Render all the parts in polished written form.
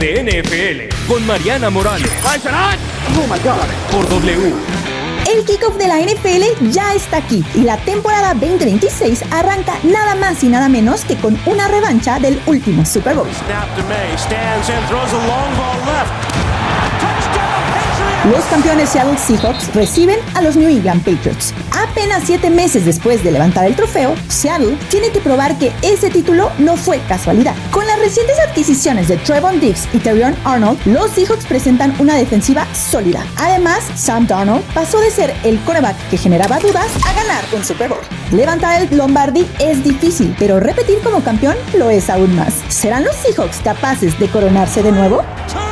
de NFL con Mariana Morales. Oh my God. Por W. El kickoff de la NFL ya está aquí y la temporada 2026 arranca nada más y nada menos que con una revancha del último Super Bowl. Los campeones Seattle Seahawks reciben a los New England Patriots. Apenas 7 meses después de levantar el trofeo, Seattle tiene que probar que ese título no fue casualidad. Con las recientes adquisiciones de Trevon Diggs y Terrion Arnold, los Seahawks presentan una defensiva sólida. Además, Sam Darnold pasó de ser el quarterback que generaba dudas a ganar un Super Bowl. Levantar el Lombardi es difícil, pero repetir como campeón lo es aún más. ¿Serán los Seahawks capaces de coronarse de nuevo?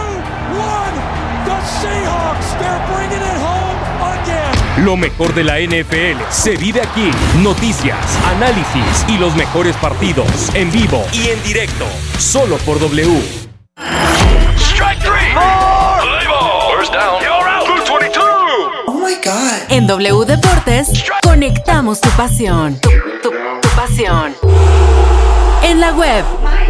Lo mejor de la NFL se vive aquí. Noticias, análisis y los mejores partidos en vivo y en directo. Solo por W. Strike three. First down. You're out. 222. Oh my God. En W Deportes, conectamos tu pasión. Tu pasión. En la web.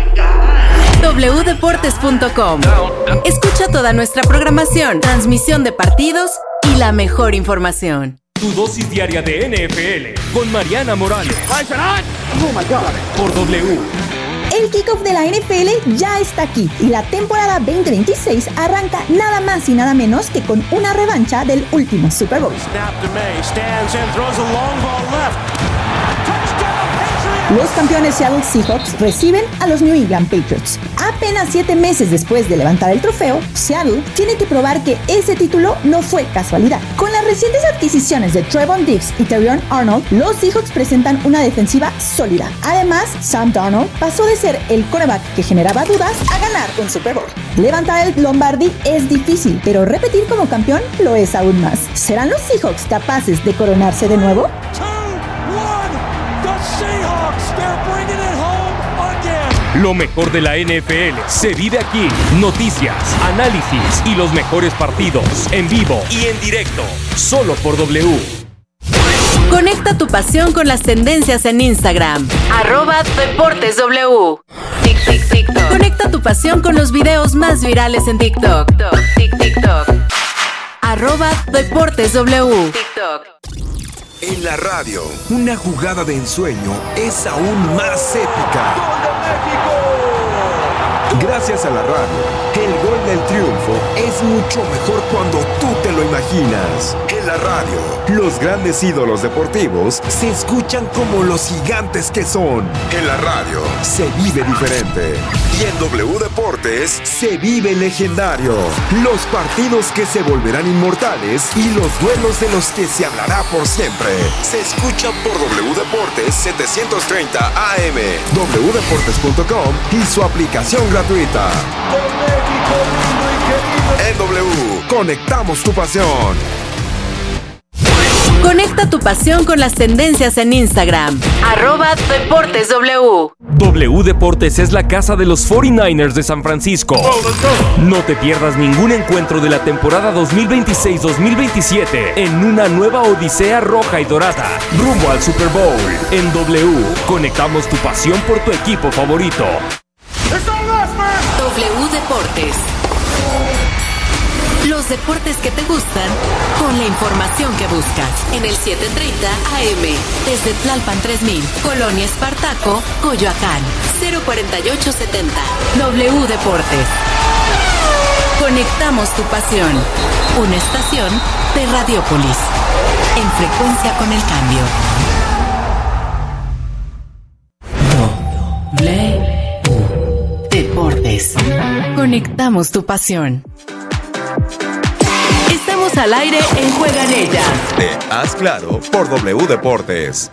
wdeportes.com. Escucha toda nuestra programación, transmisión de partidos y la mejor información. Tu dosis diaria de NFL con Mariana Morales. Oh my God. Por W. El kickoff de la NFL ya está aquí y la temporada 2026 arranca nada más y nada menos que con una revancha del último Super Bowl. Los campeones Seattle Seahawks reciben a los New England Patriots. Apenas 7 meses después de levantar el trofeo, Seattle tiene que probar que ese título no fue casualidad. Con las recientes adquisiciones de Trevon Diggs y Terrion Arnold, los Seahawks presentan una defensiva sólida. Además, Sam Darnold pasó de ser el quarterback que generaba dudas a ganar un Super Bowl. Levantar el Lombardi es difícil, pero repetir como campeón lo es aún más. ¿Serán los Seahawks capaces de coronarse de nuevo? Lo mejor de la NFL se vive aquí. Noticias, análisis y los mejores partidos en vivo y en directo. Solo por W. Conecta tu pasión con las tendencias en Instagram. @DeportesW. TikTok. Conecta tu pasión con los videos más virales en TikTok. TikTok. @DeportesW. TikTok. En la radio, una jugada de ensueño es aún más épica. ¡Gol de México! Gracias a la radio, el gol del triunfo es mucho mejor cuando tú te lo imaginas. En la radio, los grandes ídolos deportivos se escuchan como los gigantes que son. En la radio, se vive diferente. Y en W Deportes, se vive legendario. Los partidos que se volverán inmortales y los duelos de los que se hablará por siempre. Se escucha por W Deportes 730 AM, wdeportes.com y su aplicación gratuita. En W, conectamos tu pasión. Conecta tu pasión con las tendencias en Instagram. @DeportesW. W Deportes es la casa de los 49ers de San Francisco. No te pierdas ningún encuentro de la temporada 2026-2027 en una nueva odisea roja y dorada, rumbo al Super Bowl. En W, conectamos tu pasión por tu equipo favorito. W Deportes. Los deportes que te gustan con la información que buscas. En el 730 AM. Desde Tlalpan 3000, Colonia Espartaco, Coyoacán. 04870. W Deportes. Conectamos tu pasión. Una estación de Radiopolis. En frecuencia con el cambio. W Deportes. Conectamos tu pasión. Estamos al aire en Juega en Ella. De Haz Claro por W Deportes.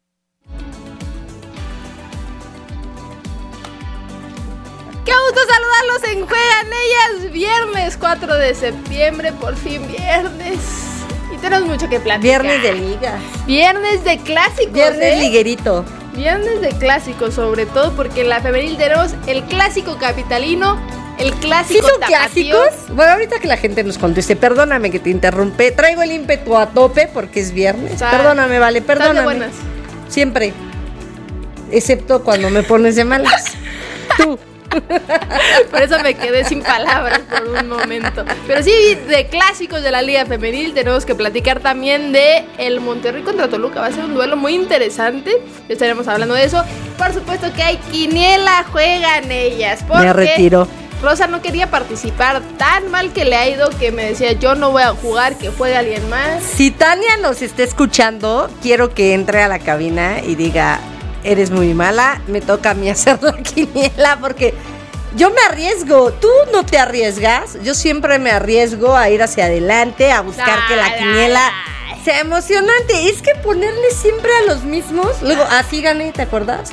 ¡Qué gusto saludarlos en Juega en Ella! Es viernes 4 de septiembre, por fin viernes. Y tenemos mucho que platicar. Viernes de liga. Viernes de clásicos. Viernes liguerito. Viernes de clásicos, sobre todo porque en la femenil tenemos el clásico capitalino, el clásico ¿Sí son tapatío. clásicos? Bueno, ahorita que la gente nos conteste, perdóname que te interrumpí. Traigo el ímpetu a tope porque es viernes. Perdóname, vale, perdóname. Están de buenas. Siempre. Excepto cuando me pones de malas. Tú. Por eso me quedé sin palabras por un momento. Pero sí, de clásicos de la Liga Femenil tenemos que platicar también de el Monterrey contra Toluca. Va a ser un duelo muy interesante. Ya estaremos hablando de eso. Por supuesto que hay quiniela, juegan ellas. Me retiro. Rosa no quería participar, tan mal que le ha ido que me decía yo no voy a jugar, que juegue alguien más. Si Tania nos está escuchando, quiero que entre a la cabina y diga, eres muy mala, me toca a mí hacer la quiniela porque yo me arriesgo, tú no te arriesgas, yo siempre me arriesgo a ir hacia adelante, a buscar que la quiniela sea emocionante. Es que ponerle siempre a los mismos, luego así gané, ¿te acuerdas?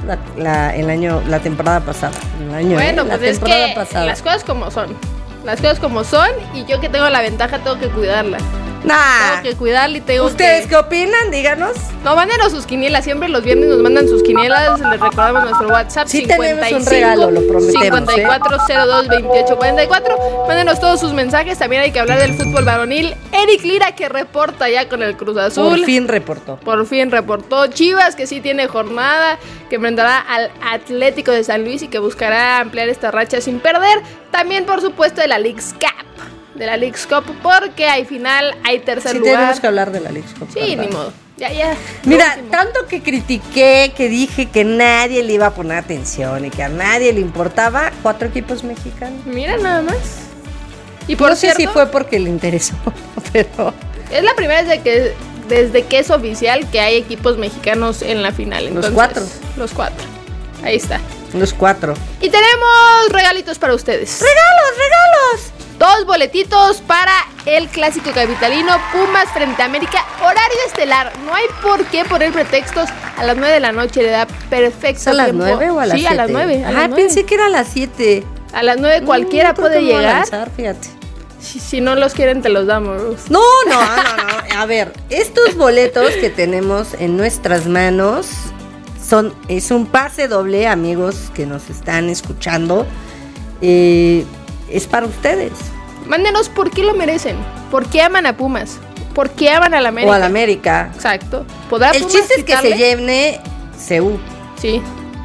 La temporada pasada. Bueno, la pues es temporada que pasada. las cosas como son. Las cosas como son y yo que tengo la ventaja tengo que cuidarla. Tengo que cuidarla y tengo ¿Ustedes qué opinan? Díganos. No, mándenos sus quinielas. Siempre los viernes nos mandan sus quinielas. Les recordamos nuestro WhatsApp. Sí, tenemos un regalo, lo prometemos. 54022844. Mándenos todos sus mensajes. También hay que hablar del fútbol varonil. Eric Lira, que reporta ya con el Cruz Azul. Por fin reportó. Chivas, que sí tiene jornada, que enfrentará al Atlético de San Luis y que buscará ampliar esta racha sin perder. También, por supuesto, de la Leagues Cup. De la Leagues Cup, porque hay final, hay tercer lugar. Sí, tenemos que hablar de la Leagues Cup. Sí, ¿verdad? Ni modo. Ya. Mira, tanto que critiqué, que dije que nadie le iba a poner atención y que a nadie le importaba, 4 equipos mexicanos. Mira nada más. Y por cierto, no sé si fue porque le interesó, pero... Es la primera vez desde que es oficial que hay equipos mexicanos en la final. Entonces, los 4. Ahí está. Los 4. Y tenemos regalitos para ustedes. ¡Regalos! 2 boletitos para el clásico capitalino Pumas frente a América, horario estelar. No hay por qué poner pretextos. A las 9 de la noche le da perfecto ¿A las tiempo. 9 o a las 7? Sí, a las 9. Pensé que era a las 7. A las 9 cualquiera puede llegar. Lanzar, fíjate. Si no los quieren, te los damos. No. A ver, estos boletos que tenemos en nuestras manos es un pase doble, amigos que nos están escuchando. Es para ustedes. Mándenos por qué lo merecen. ¿Por qué aman a Pumas? ¿Por qué aman a la América? O a la América. Exacto. ¿Podrá El Pumas chiste es que quitarle? se llene CU. Sí.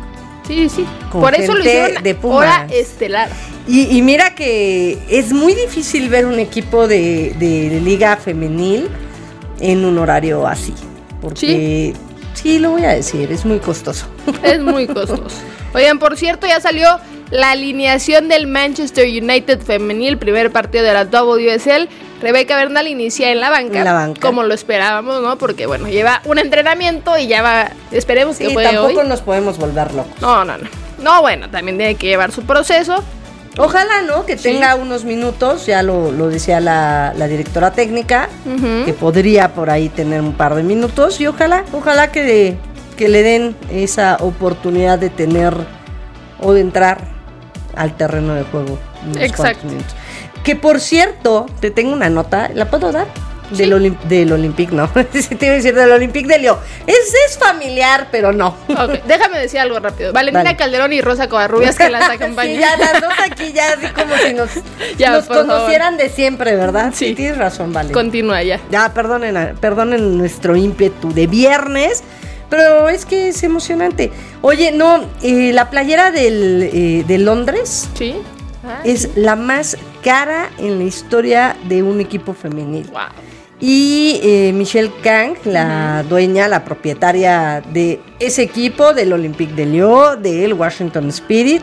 Con Por eso lo gente hicieron de Pumas. hora estelar. Y mira que es muy difícil ver un equipo de liga femenil en un horario así. Porque sí, lo voy a decir, es muy costoso. Es muy costoso. Oigan, por cierto, ya salió la alineación del Manchester United femenil, primer partido de la WSL. Rebeca Bernal inicia en la banca. Como lo esperábamos, ¿no? Porque, bueno, lleva un entrenamiento y ya va, esperemos que juegue hoy. Tampoco nos podemos volver locos. No, bueno, también tiene que llevar su proceso. Ojalá, ¿no? Que tenga unos minutos, ya lo decía la directora técnica, que podría por ahí tener un par de minutos y ojalá que le den esa oportunidad de tener o de entrar al terreno de juego. Exacto. Que por cierto, te tengo una nota, ¿la puedo dar? Sí. Del Olympique, no. Te iba a decir del Olympique de Lyon. Es familiar, pero no. Okay, déjame decir algo rápido. Valentina Calderón y Rosa Covarrubias que las acompañan. Sí, ya las dos aquí ya así como si nos conocieran de siempre, ¿verdad? Sí. Tienes razón, vale. Continúa ya. Ya, perdonen nuestro ímpetu de viernes, pero es que es emocionante. Oye, no, la playera de Londres. Sí. Es la más cara en la historia de un equipo femenil. Wow. Y Michelle Kang, la dueña, la propietaria de ese equipo, del Olympique de Lyon, del Washington Spirit,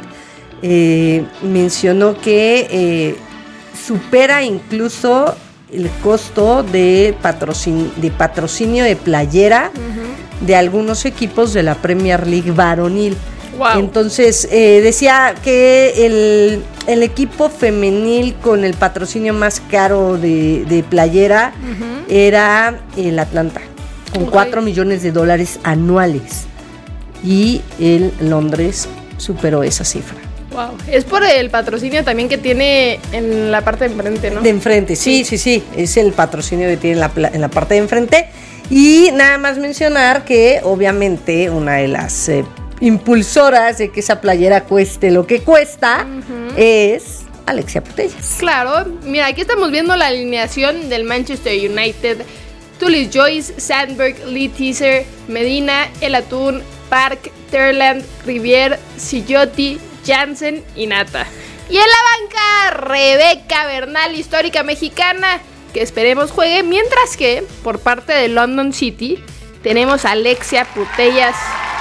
mencionó que supera incluso el costo de patrocinio de playera de algunos equipos de la Premier League varonil. Wow. Entonces decía que el equipo femenil con el patrocinio más caro de playera era el Atlanta, con $4 millones anuales, y el Londres superó esa cifra. Wow. Es por el patrocinio también que tiene en la parte de enfrente, ¿no? De enfrente, sí. Es el patrocinio que tiene en la parte de enfrente. Y nada más mencionar que obviamente una de las impulsoras de que esa playera cueste lo que cuesta es Alexia Putellas. Claro, mira, aquí estamos viendo la alineación del Manchester United. Tullis Joyce, Sandberg, Lee Teaser, Medina, El Atún, Park, Terland, Rivier, Sillotti, Jansen y Nata. Y en la banca, Rebeca Bernal, histórica mexicana, que esperemos juegue, mientras que por parte de London City tenemos a Alexia Putellas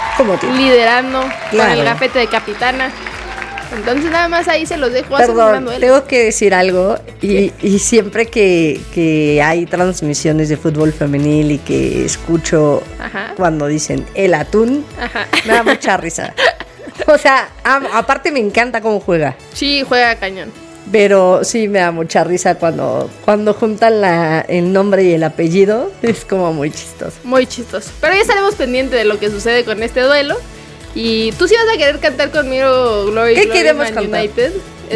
liderando con el gafete de capitana. Entonces nada más ahí se los dejo. Perdón, tengo que decir algo y siempre que hay transmisiones de fútbol femenil y que escucho cuando dicen el atún, me da mucha risa. O sea, aparte me encanta cómo juega. Sí, juega cañón. Pero sí me da mucha risa cuando juntan el nombre y el apellido. Es como muy chistoso. Muy chistoso. Pero ya estaremos pendientes de lo que sucede con este duelo. Y tú sí vas a querer cantar conmigo Glory, ¿qué Glory queremos Man cantar? United.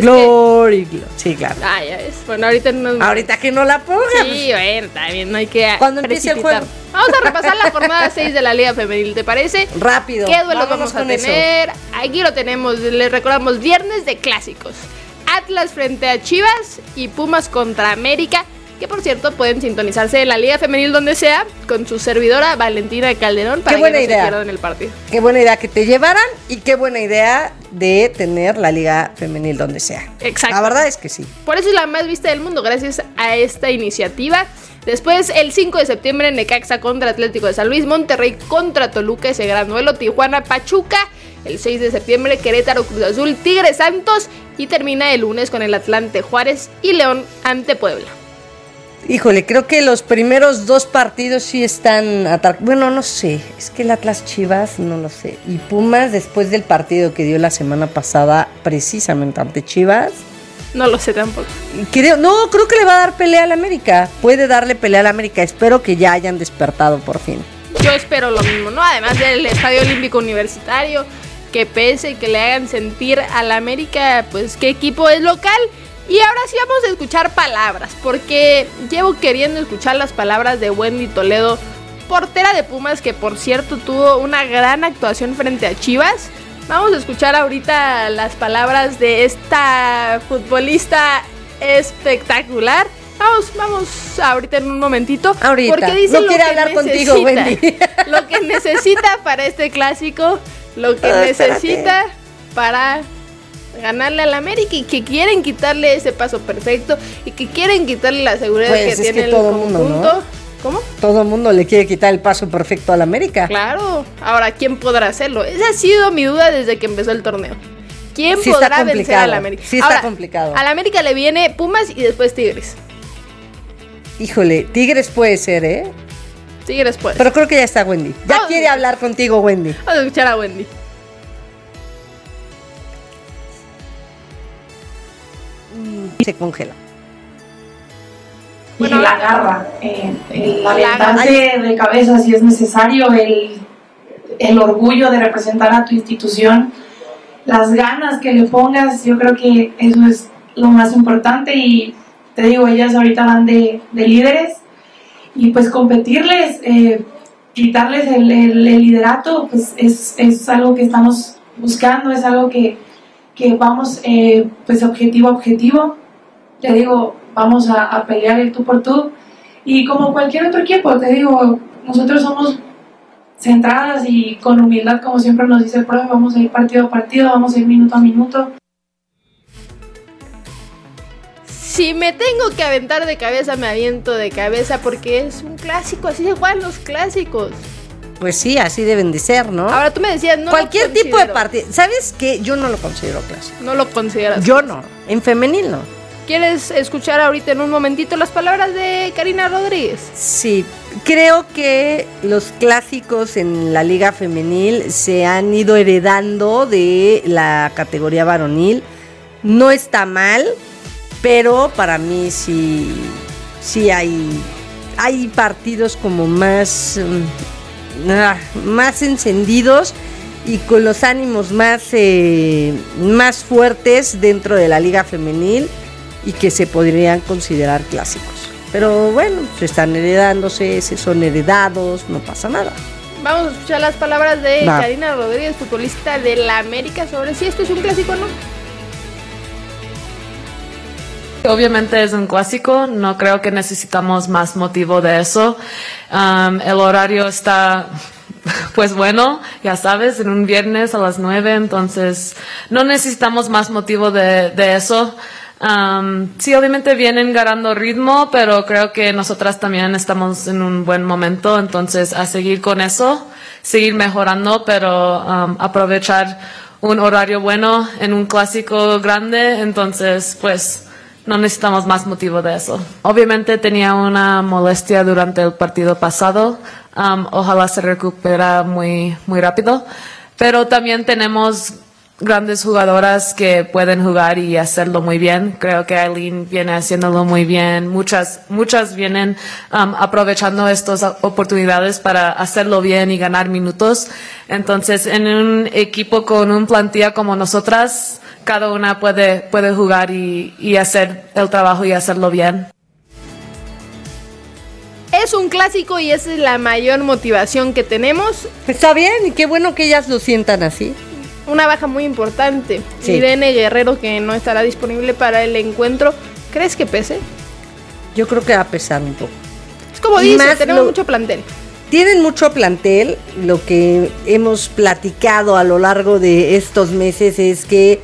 Glory, Glory. Sí, claro. Ah, ya ves. Bueno, ahorita que no la pongas. Sí, bueno, está bien, no hay que cuando empiece el juego. Vamos a repasar la jornada 6 de la Liga Femenil, ¿te parece? Rápido. ¿Qué duelos vamos a tener? Eso. Aquí lo tenemos, les recordamos, viernes de clásicos. Atlas frente a Chivas y Pumas contra América, que por cierto pueden sintonizarse en la Liga Femenil donde sea con su servidora Valentina Calderón para que no se pierdan el partido. Qué buena idea que te llevaran y qué buena idea de tener la Liga Femenil donde sea. Exacto. La verdad es que sí. Por eso es la más vista del mundo, gracias a esta iniciativa. Después, el 5 de septiembre, Necaxa contra Atlético de San Luis, Monterrey contra Toluca, ese gran duelo, Tijuana Pachuca. El 6 de septiembre, Querétaro Cruz Azul, Tigres Santos. Y termina el lunes con el Atlante Juárez y León ante Puebla. Híjole, creo que los primeros 2 partidos sí están bueno, no sé, es que el Atlas Chivas, no lo sé. Y Pumas, después del partido que dio la semana pasada, precisamente ante Chivas. No lo sé tampoco. Creo que le va a dar pelea al América. Puede darle pelea al América. Espero que ya hayan despertado por fin. Yo espero lo mismo, ¿no? Además del Estadio Olímpico Universitario, que pese y que le hagan sentir al América, pues, qué equipo es local. Y ahora sí vamos a escuchar palabras, porque llevo queriendo escuchar las palabras de Wendy Toledo, portera de Pumas, que por cierto tuvo una gran actuación frente a Chivas. Vamos a escuchar ahorita las palabras de esta futbolista espectacular. Vamos ahorita en un momentito. Ahorita. Porque dice no quiere hablar contigo, Wendy. Lo que necesita para este clásico, lo que necesita para ganarle al América, y que quieren quitarle ese paso perfecto y que quieren quitarle la seguridad que tiene el conjunto. Mundo, ¿no? ¿Cómo? Todo el mundo le quiere quitar el paso perfecto al América. Claro. Ahora, ¿quién podrá hacerlo? Esa ha sido mi duda desde que empezó el torneo. ¿Quién podrá vencer al América? Sí, está complicado. Al América le viene Pumas y después Tigres. Híjole, Tigres puede ser, ¿eh? Tigres puede. Pero creo que ya está Wendy. Ya quiere hablar contigo, Wendy. Vamos a escuchar a Wendy. Se congela. Bueno, la garra, el aventarte de cabeza si es necesario, el orgullo de representar a tu institución, las ganas que le pongas, yo creo que eso es lo más importante. Y te digo, ellas ahorita van de líderes y pues competirles, quitarles el liderato, pues es algo que estamos buscando, es algo que vamos pues objetivo a objetivo. Te digo, vamos a pelear el tú por tú, y como cualquier otro equipo, te digo, nosotros somos centradas y con humildad, como siempre nos dice el profe, vamos a ir partido a partido, vamos a ir minuto a minuto. Si me tengo que aventar de cabeza, me aviento de cabeza, porque es un clásico, así se juegan los clásicos. Pues sí, así deben de ser, ¿no? Ahora tú me decías, no cualquier tipo de partido. ¿Sabes qué? Yo no lo considero clásico. No lo consideras. Yo no, en femenil no. ¿Quieres escuchar ahorita en un momentito las palabras de Karina Rodríguez? Sí, creo que los clásicos en la liga femenil se han ido heredando de la categoría varonil. No está mal, pero para mí sí hay partidos como más encendidos y con los ánimos más fuertes dentro de la liga femenil, y que se podrían considerar clásicos. Pero bueno, se están heredándose, se son heredados, no pasa nada. Vamos a escuchar las palabras de Karina Rodríguez, futbolista de la América, sobre si esto es un clásico o no. Obviamente es un clásico, no creo que necesitamos más motivo de eso. El horario está pues bueno, ya sabes, en un viernes a las 9, entonces no necesitamos más motivo de eso. Sí, obviamente vienen ganando ritmo, pero creo que nosotras también estamos en un buen momento, entonces a seguir con eso, seguir mejorando, pero aprovechar un horario bueno en un clásico grande, entonces pues no necesitamos más motivo de eso. Obviamente tenía una molestia durante el partido pasado, ojalá se recupera muy rápido, pero también tenemos grandes jugadoras que pueden jugar y hacerlo muy bien. Creo que Aileen viene haciéndolo muy bien. Muchas vienen aprovechando estas oportunidades para hacerlo bien y ganar minutos. Entonces, en un equipo con un plantilla como nosotras, cada una puede jugar y hacer el trabajo y hacerlo bien. Es un clásico y esa es la mayor motivación que tenemos. Está bien, y qué bueno que ellas lo sientan así. Una baja muy importante. Sí. Irene Guerrero, que no estará disponible para el encuentro. ¿Crees que pese? Yo creo que va a pesar un poco. Es como dice, tenemos mucho plantel. Tienen mucho plantel. Lo que hemos platicado a lo largo de estos meses es que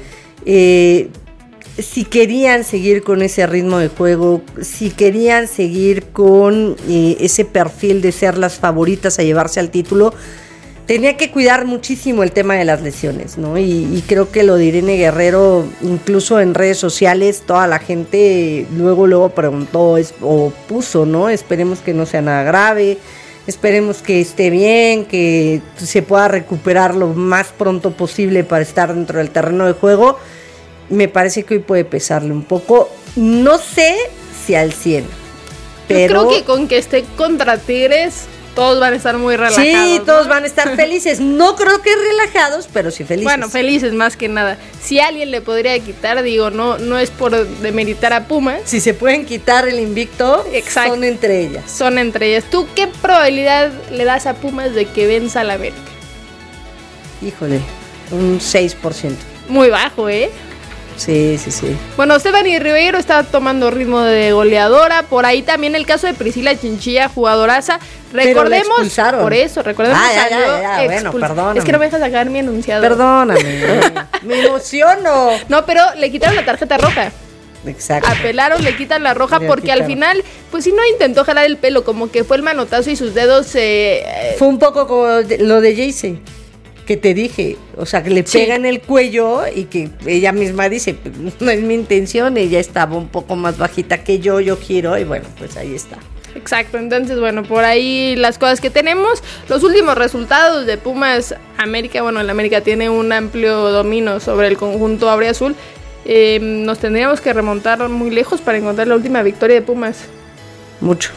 si querían seguir con ese ritmo de juego, si querían seguir con ese perfil de ser las favoritas a llevarse al título, tenía que cuidar muchísimo el tema de las lesiones, ¿no? Y creo que lo de Irene Guerrero, incluso en redes sociales, toda la gente luego preguntó o puso, ¿no? Esperemos que no sea nada grave, esperemos que esté bien, que se pueda recuperar lo más pronto posible para estar dentro del terreno de juego. Me parece que hoy puede pesarle un poco, no sé si al 100, pero... Yo creo que con que esté contra Tigres... Todos van a estar muy relajados. Sí, todos van a estar felices. No creo que relajados, pero sí felices. Bueno, felices más que nada. Si alguien le podría quitar, digo, no es por demeritar a Pumas. Si se pueden quitar el invicto, exacto, son entre ellas. Son entre ellas. ¿Tú qué probabilidad le das a Pumas de que venza a la América? Híjole, un 6%. Muy bajo, ¿eh? Sí. Bueno, Stephanie Ribeiro está tomando ritmo de goleadora. Por ahí también el caso de Priscila Chinchilla, jugadoraza. Recordemos, por eso, recordemos ya, bueno, perdóname. Es que no me dejas sacar mi enunciado. Perdóname, me emociono. No, pero le quitaron la tarjeta roja. Exacto. Apelaron, le quitan la roja porque al final, pues sí, no intentó jalar el pelo, como que fue el manotazo y sus dedos fue un poco como lo de Jayce, que te dije, o sea, que le pega en el cuello y que ella misma dice, no es mi intención, ella estaba un poco más bajita que yo quiero, y bueno, pues ahí está. Exacto, entonces bueno, por ahí las cosas que tenemos. Los últimos resultados de Pumas América, bueno, el América tiene un amplio dominio sobre el conjunto auriazul. Nos tendríamos que remontar muy lejos para encontrar la última victoria de Pumas. Mucho,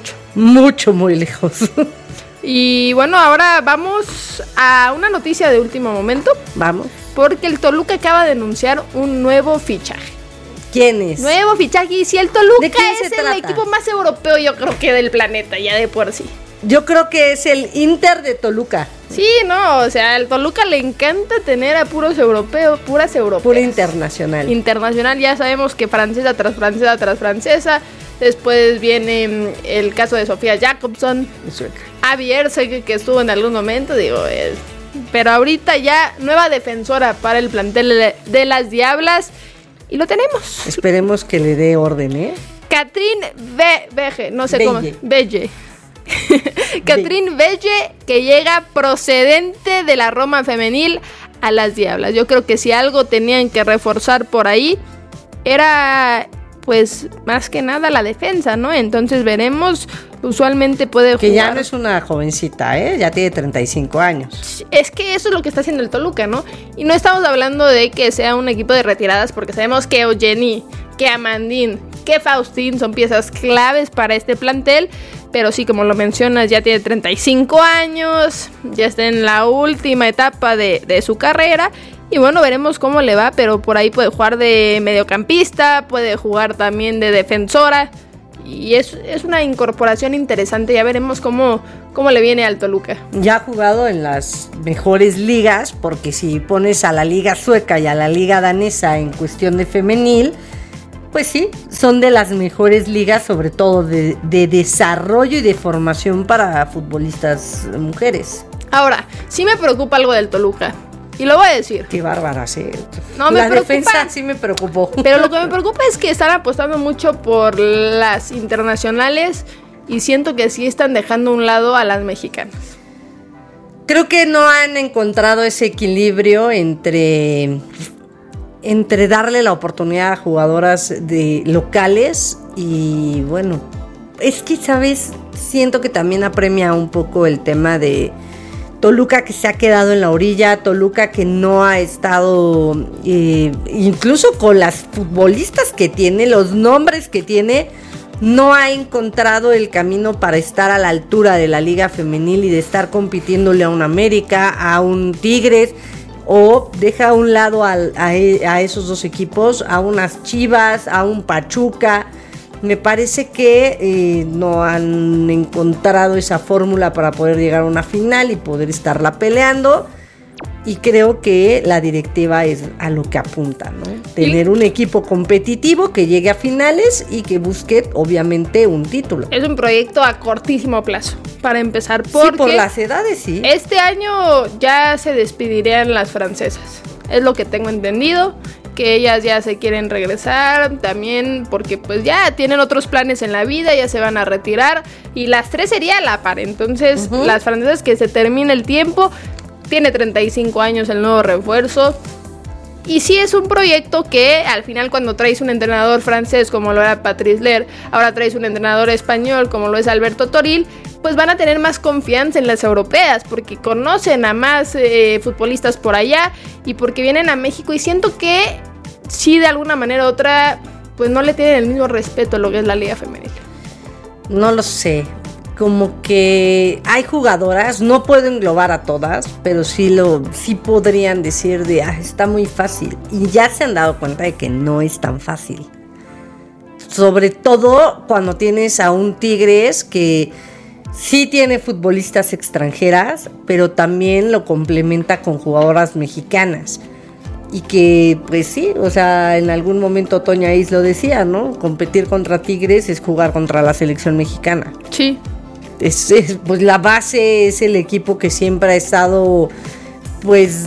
muy lejos. Y bueno, ahora vamos a una noticia de último momento. Vamos. Porque el Toluca acaba de anunciar un nuevo fichaje. ¿Quién es? Nuevo fichaje. Y si el Toluca es el equipo más europeo, yo creo que del planeta, ya de por sí. Yo creo que es el Inter de Toluca. Sí, no, o sea, al Toluca le encanta tener a puros europeos, puras europeas. Pura internacional. Internacional, ya sabemos que francesa tras francesa tras francesa. Después viene el caso de Sofía Jacobson. Abby Erceg, que estuvo en algún momento, pero ahorita ya nueva defensora para el plantel de las Diablas. Y lo tenemos. Esperemos que le dé orden, ¿eh? Catherine Belle, no sé cómo. Belle. Catherine Belle, que llega procedente de la Roma femenil a las Diablas. Yo creo que si algo tenían que reforzar por ahí era, pues, más que nada la defensa, ¿no? Entonces veremos. Usualmente puede jugar. Que ya no es una jovencita, ¿eh? Ya tiene 35 años. Es que eso es lo que está haciendo el Toluca, ¿no? Y no estamos hablando de que sea un equipo de retiradas, porque sabemos que Eugenie, que Amandine, que Faustín son piezas claves para este plantel. Pero sí, como lo mencionas, ya tiene 35 años, ya está en la última etapa de su carrera. Y bueno, veremos cómo le va, pero por ahí puede jugar de mediocampista, puede jugar también de defensora. Y es una incorporación interesante, ya veremos cómo le viene al Toluca. Ya ha jugado en las mejores ligas, porque si pones a la liga sueca y a la liga danesa en cuestión de femenil, pues sí, son de las mejores ligas, sobre todo de desarrollo y de formación para futbolistas mujeres. Ahora, sí me preocupa algo del Toluca. Y lo voy a decir. Qué bárbara, sí. No, me la preocupa, defensa sí me preocupó. Pero lo que me preocupa es que están apostando mucho por las internacionales y siento que sí están dejando a un lado a las mexicanas. Creo que no han encontrado ese equilibrio entre darle la oportunidad a jugadoras locales y bueno, es que, ¿sabes? Siento que también apremia un poco el tema de Toluca que se ha quedado en la orilla, Toluca que no ha estado, incluso con las futbolistas que tiene, los nombres que tiene, no ha encontrado el camino para estar a la altura de la Liga Femenil y de estar compitiéndole a un América, a un Tigres, o deja a un lado a esos dos equipos, a unas Chivas, a un Pachuca. Me parece que no han encontrado esa fórmula para poder llegar a una final y poder estarla peleando. Y creo que la directiva es a lo que apunta, ¿no? Tener un equipo competitivo que llegue a finales y que busque, obviamente, un título. Es un proyecto a cortísimo plazo, para empezar, porque... Sí, por las edades, sí. Este año ya se despedirían las francesas. Es lo que tengo entendido, que ellas ya se quieren regresar también porque pues ya tienen otros planes en la vida, ya se van a retirar y las tres sería la par. Entonces, las francesas que se termine el tiempo... Tiene 35 años el nuevo refuerzo. Y sí es un proyecto que al final cuando traes un entrenador francés como lo era Patrice Ler, ahora traes un entrenador español como lo es Alberto Toril, pues van a tener más confianza en las europeas porque conocen a más futbolistas por allá y porque vienen a México y siento que sí de alguna manera u otra pues no le tienen el mismo respeto a lo que es la Liga Femenil. No lo sé. Como que hay jugadoras, no puedo englobar a todas, pero sí podrían decir de, está muy fácil. Y ya se han dado cuenta de que no es tan fácil. Sobre todo cuando tienes a un Tigres que sí tiene futbolistas extranjeras, pero también lo complementa con jugadoras mexicanas. Y que, pues sí, o sea, en algún momento Toña Is lo decía, ¿no? Competir contra Tigres es jugar contra la selección mexicana. Sí. Pues la base es el equipo que siempre ha estado pues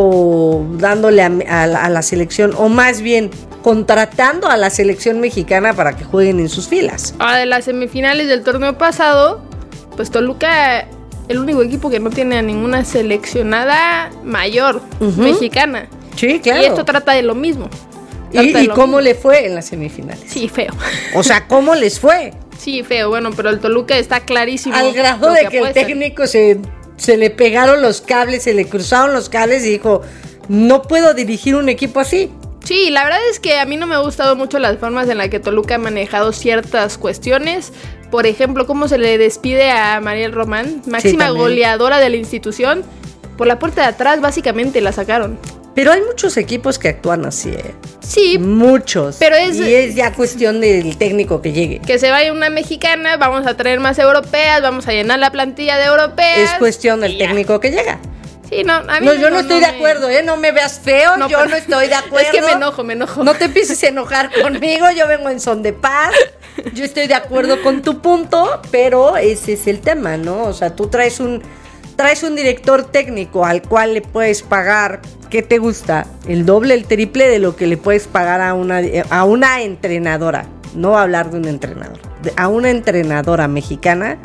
dándole a la selección, o más bien contratando a la selección mexicana para que jueguen en sus filas. Ahora de las semifinales del torneo pasado, pues Toluca, el único equipo que no tiene a ninguna seleccionada mayor mexicana. Sí, claro. Y esto trata de lo mismo. ¿Y cómo le fue en las semifinales? Sí, feo. O sea, ¿cómo les fue? Sí, feo, bueno, pero el Toluca está clarísimo. Al grado de que el técnico se le pegaron los cables, se le cruzaron los cables y dijo, no puedo dirigir un equipo así. Sí, la verdad es que a mí no me han gustado mucho las formas en las que Toluca ha manejado ciertas cuestiones. Por ejemplo, cómo se le despide a Mariel Román, máxima goleadora de la institución. Por la puerta de atrás básicamente la sacaron. Pero hay muchos equipos que actúan así, ¿eh? Sí. Muchos. Pero y es ya cuestión del técnico que llegue. Que se vaya una mexicana, vamos a traer más europeas, vamos a llenar la plantilla de europeas. Es cuestión del técnico que llega. Sí, no, a mí no, yo no estoy de acuerdo, ¿eh? No me veas feo, no, yo no estoy de acuerdo. Es que me enojo. No te empieces a enojar conmigo, yo vengo en son de paz. Yo estoy de acuerdo con tu punto, pero ese es el tema, ¿no? O sea, tú traes un director técnico al cual le puedes pagar, ¿qué te gusta? El doble, el triple de lo que le puedes pagar a una entrenadora. No voy a hablar de un entrenador. A una entrenadora mexicana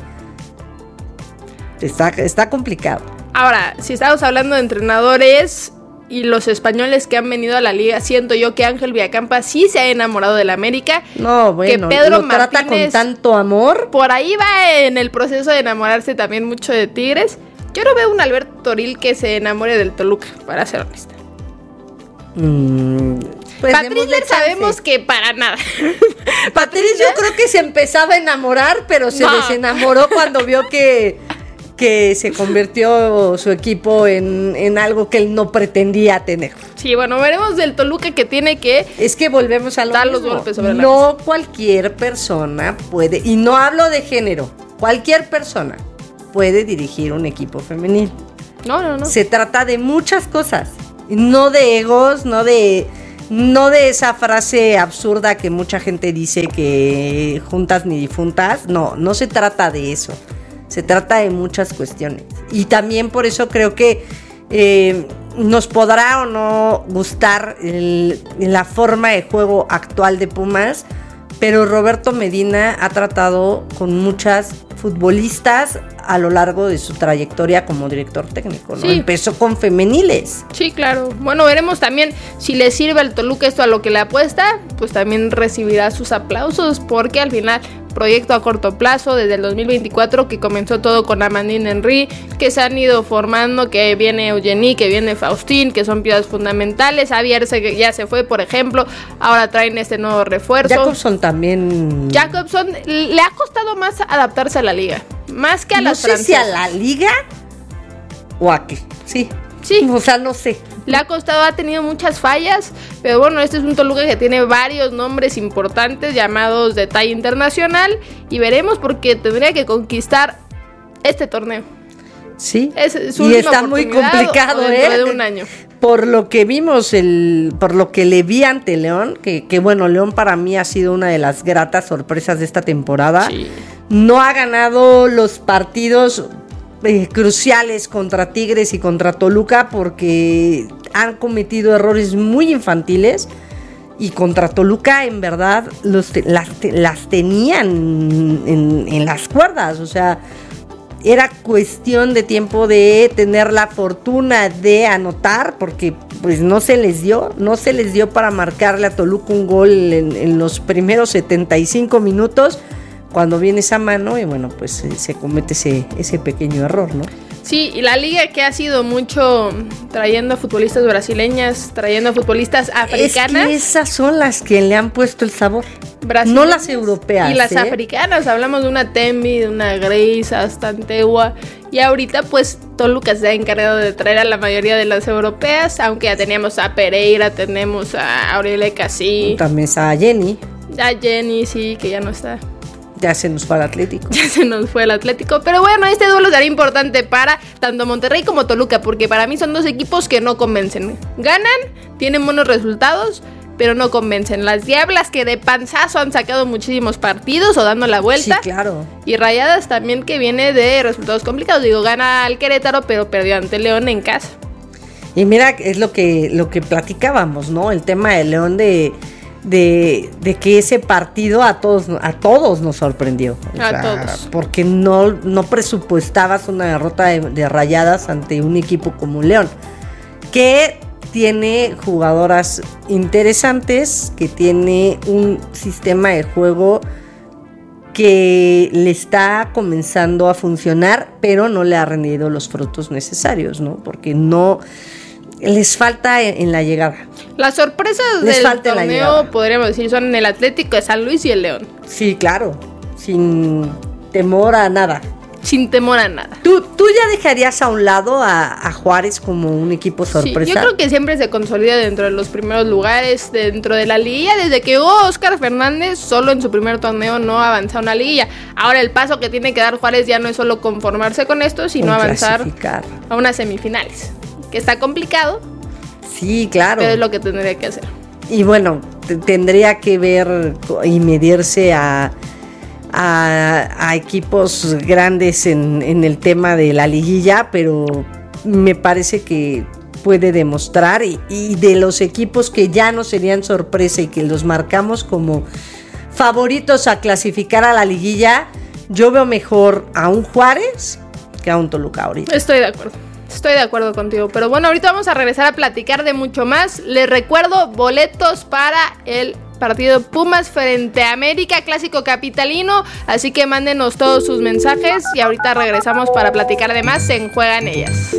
está complicado. Ahora, si estamos hablando de entrenadores y los españoles que han venido a la liga, siento yo que Ángel Villacampa sí se ha enamorado del América. No, bueno, que Pedro lo trata con tanto amor. Por ahí va en el proceso de enamorarse también mucho de Tigres. Yo no veo un Alberto Toril que se enamore del Toluca, para ser honesta. Pues Patrice Ler sabemos que para nada. Patrice yo creo que se empezaba a enamorar, pero se desenamoró cuando vio que se convirtió su equipo en algo que él no pretendía tener. Sí, bueno, veremos del Toluca que tiene que... Es que volvemos a dar los golpes sobre la mesa. No cualquier persona puede, y no hablo de género, cualquier persona puede dirigir un equipo femenil. No. Se trata de muchas cosas, no de egos, no de esa frase absurda que mucha gente dice que juntas ni difuntas. No se trata de eso. se trata de muchas cuestiones. Y también por eso creo que nos podrá o no gustar la forma de juego actual de Pumas, pero Roberto Medina ha tratado con muchas futbolistas a lo largo de su trayectoria como director técnico, ¿no? Sí. Empezó con femeniles. Sí, claro. Bueno, veremos también si le sirve al Toluca esto a lo que le apuesta, pues también recibirá sus aplausos, porque al final proyecto a corto plazo desde el 2024 que comenzó todo con Amandine Henry, que se han ido formando, que viene Eugenie, que viene Faustín, que son piezas fundamentales. Javier que ya se fue, por ejemplo, ahora traen este nuevo refuerzo. Jacobson también. Jacobson le ha costado más adaptarse a la liga, más que a las francesas. No sé si a la liga o a qué. Sí. O sea, no sé. Le ha costado, ha tenido muchas fallas, pero bueno, este es un Toluca que tiene varios nombres importantes llamados de talla internacional y veremos porque tendría que conquistar este torneo. Sí, y está muy complicado, de un año. Por lo que vimos, por lo que le vi ante León, que bueno, León para mí ha sido una de las gratas sorpresas de esta temporada. Sí. No ha ganado los partidos cruciales contra Tigres y contra Toluca porque han cometido errores muy infantiles, y contra Toluca en verdad las tenían en las cuerdas. O sea, era cuestión de tiempo de tener la fortuna de anotar, porque pues no se les dio para marcarle a Toluca un gol en los primeros 75 minutos cuando viene esa mano, y bueno, pues se comete ese pequeño error, ¿no? Sí, y la liga que ha sido mucho trayendo a futbolistas brasileñas, trayendo a futbolistas africanas. Es que esas son las que le han puesto el sabor, no las europeas. Y las africanas, hablamos de una Tembi, de una Grace, hasta Antegua, y ahorita pues Toluca se ha encargado de traer a la mayoría de las europeas, aunque ya teníamos a Pereira, tenemos a Aurelia Casí. También está a Jenny. A Jenny, sí, que ya no está. Ya se nos fue el Atlético. Pero bueno, este duelo será importante para tanto Monterrey como Toluca, porque para mí son dos equipos que no convencen. Ganan, tienen buenos resultados, pero no convencen. Las Diablas, que de panzazo han sacado muchísimos partidos o dando la vuelta. Sí, claro. Y Rayadas también, que viene de resultados complicados. Digo, gana al Querétaro, pero perdió ante León en casa. Y mira, es lo que platicábamos, ¿no? El tema de León de que ese partido a todos nos sorprendió. Todos. Porque no presupuestabas una derrota de Rayadas ante un equipo como León, que tiene jugadoras interesantes, que tiene un sistema de juego que le está comenzando a funcionar, pero no le ha rendido los frutos necesarios, ¿no? Porque no les falta en la llegada. Las sorpresas del torneo, podríamos decir, son en el Atlético de San Luis y el León. Sí, claro, sin temor a nada. Sin temor a nada. ¿Tú ya dejarías a un lado a Juárez como un equipo sorpresa? Sí, yo creo que siempre se consolida dentro de los primeros lugares, dentro de la liguilla. Desde que llegó Óscar Fernández, solo en su primer torneo no avanzó a una liguilla. Ahora el paso que tiene que dar Juárez ya no es solo conformarse con esto, sino avanzar a unas semifinales. Que está complicado. Sí, claro. Pero es lo que tendría que hacer. Y bueno, tendría que ver y medirse a equipos grandes en el tema de la liguilla, pero me parece que puede demostrar, y de los equipos que ya no serían sorpresa y que los marcamos como favoritos a clasificar a la liguilla, yo veo mejor a un Juárez que a un Toluca ahorita. Estoy de acuerdo contigo, pero bueno, ahorita vamos a regresar a platicar de mucho más. Les recuerdo, boletos para el partido Pumas frente a América, clásico capitalino, así que mándenos todos sus mensajes y ahorita regresamos para platicar de más en Juegan Ellas.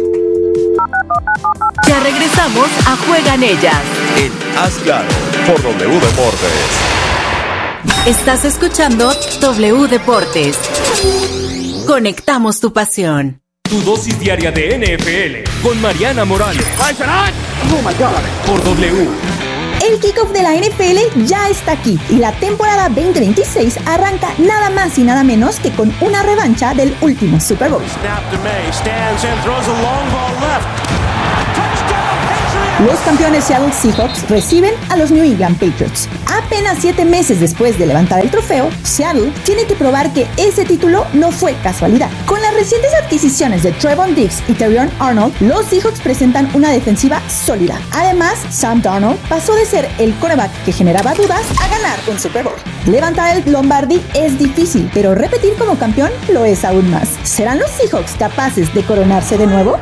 Ya regresamos a Juegan Ellas en Haz Claro por W Deportes. Estás escuchando W Deportes. Conectamos tu pasión. Tu dosis diaria de NFL con Mariana Morales. Oh my God. Por W. El kickoff de la NFL ya está aquí y la temporada 2026 arranca nada más y nada menos que con una revancha del último Super Bowl. Los campeones Seattle Seahawks reciben a los New England Patriots. Apenas 7 meses después de levantar el trofeo, Seattle tiene que probar que ese título no fue casualidad. Con las recientes adquisiciones de Trevon Diggs y Terrion Arnold, los Seahawks presentan una defensiva sólida. Además, Sam Darnold pasó de ser el quarterback que generaba dudas a ganar un Super Bowl. Levantar el Lombardi es difícil, pero repetir como campeón lo es aún más. ¿Serán los Seahawks capaces de coronarse de nuevo?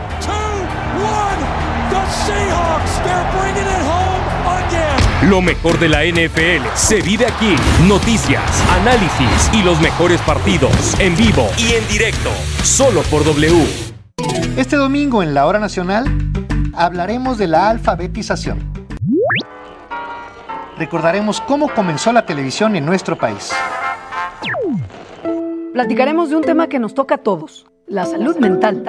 Lo mejor de la NFL se vive aquí. Noticias, análisis y los mejores partidos en vivo y en directo, solo por W. Este domingo en la Hora Nacional hablaremos de la alfabetización. Recordaremos cómo comenzó la televisión en nuestro país. Platicaremos de un tema que nos toca a todos, la salud mental.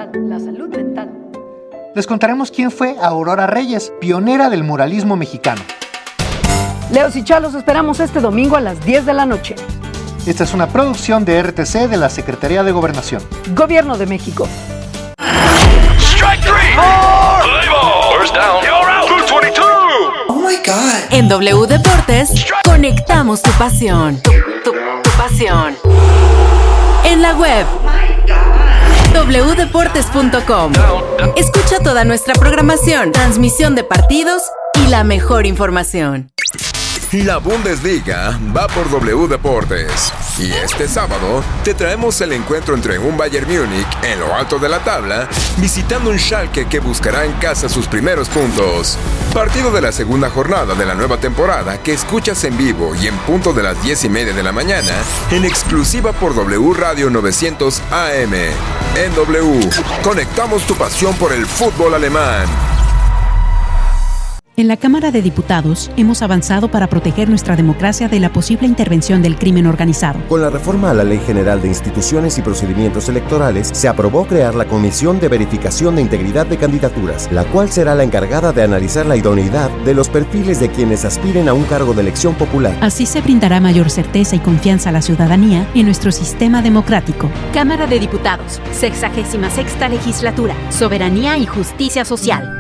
Les contaremos quién fue Aurora Reyes, pionera del muralismo mexicano. Leos y Chalos esperamos este domingo a las 10 de la noche. Esta es una producción de RTC de la Secretaría de Gobernación. Gobierno de México. Strike three. Play ball. First down. You're out. 222. Oh my God. En W Deportes, conectamos tu pasión. Tu pasión. En la web. wdeportes.com. Escucha toda nuestra programación, transmisión de partidos y la mejor información. La Bundesliga va por W Deportes. Y este sábado te traemos el encuentro entre un Bayern Múnich en lo alto de la tabla, visitando un Schalke que buscará en casa sus primeros puntos. Partido de la segunda jornada de la nueva temporada que escuchas en vivo y en punto de las 10:30 de la mañana, en exclusiva por W Radio 900 AM. En W, conectamos tu pasión por el fútbol alemán. En la Cámara de Diputados hemos avanzado para proteger nuestra democracia de la posible intervención del crimen organizado. Con la reforma a la Ley General de Instituciones y Procedimientos Electorales, se aprobó crear la Comisión de Verificación de Integridad de Candidaturas, la cual será la encargada de analizar la idoneidad de los perfiles de quienes aspiren a un cargo de elección popular. Así se brindará mayor certeza y confianza a la ciudadanía en nuestro sistema democrático. Cámara de Diputados, 66ª Legislatura, Soberanía y Justicia Social.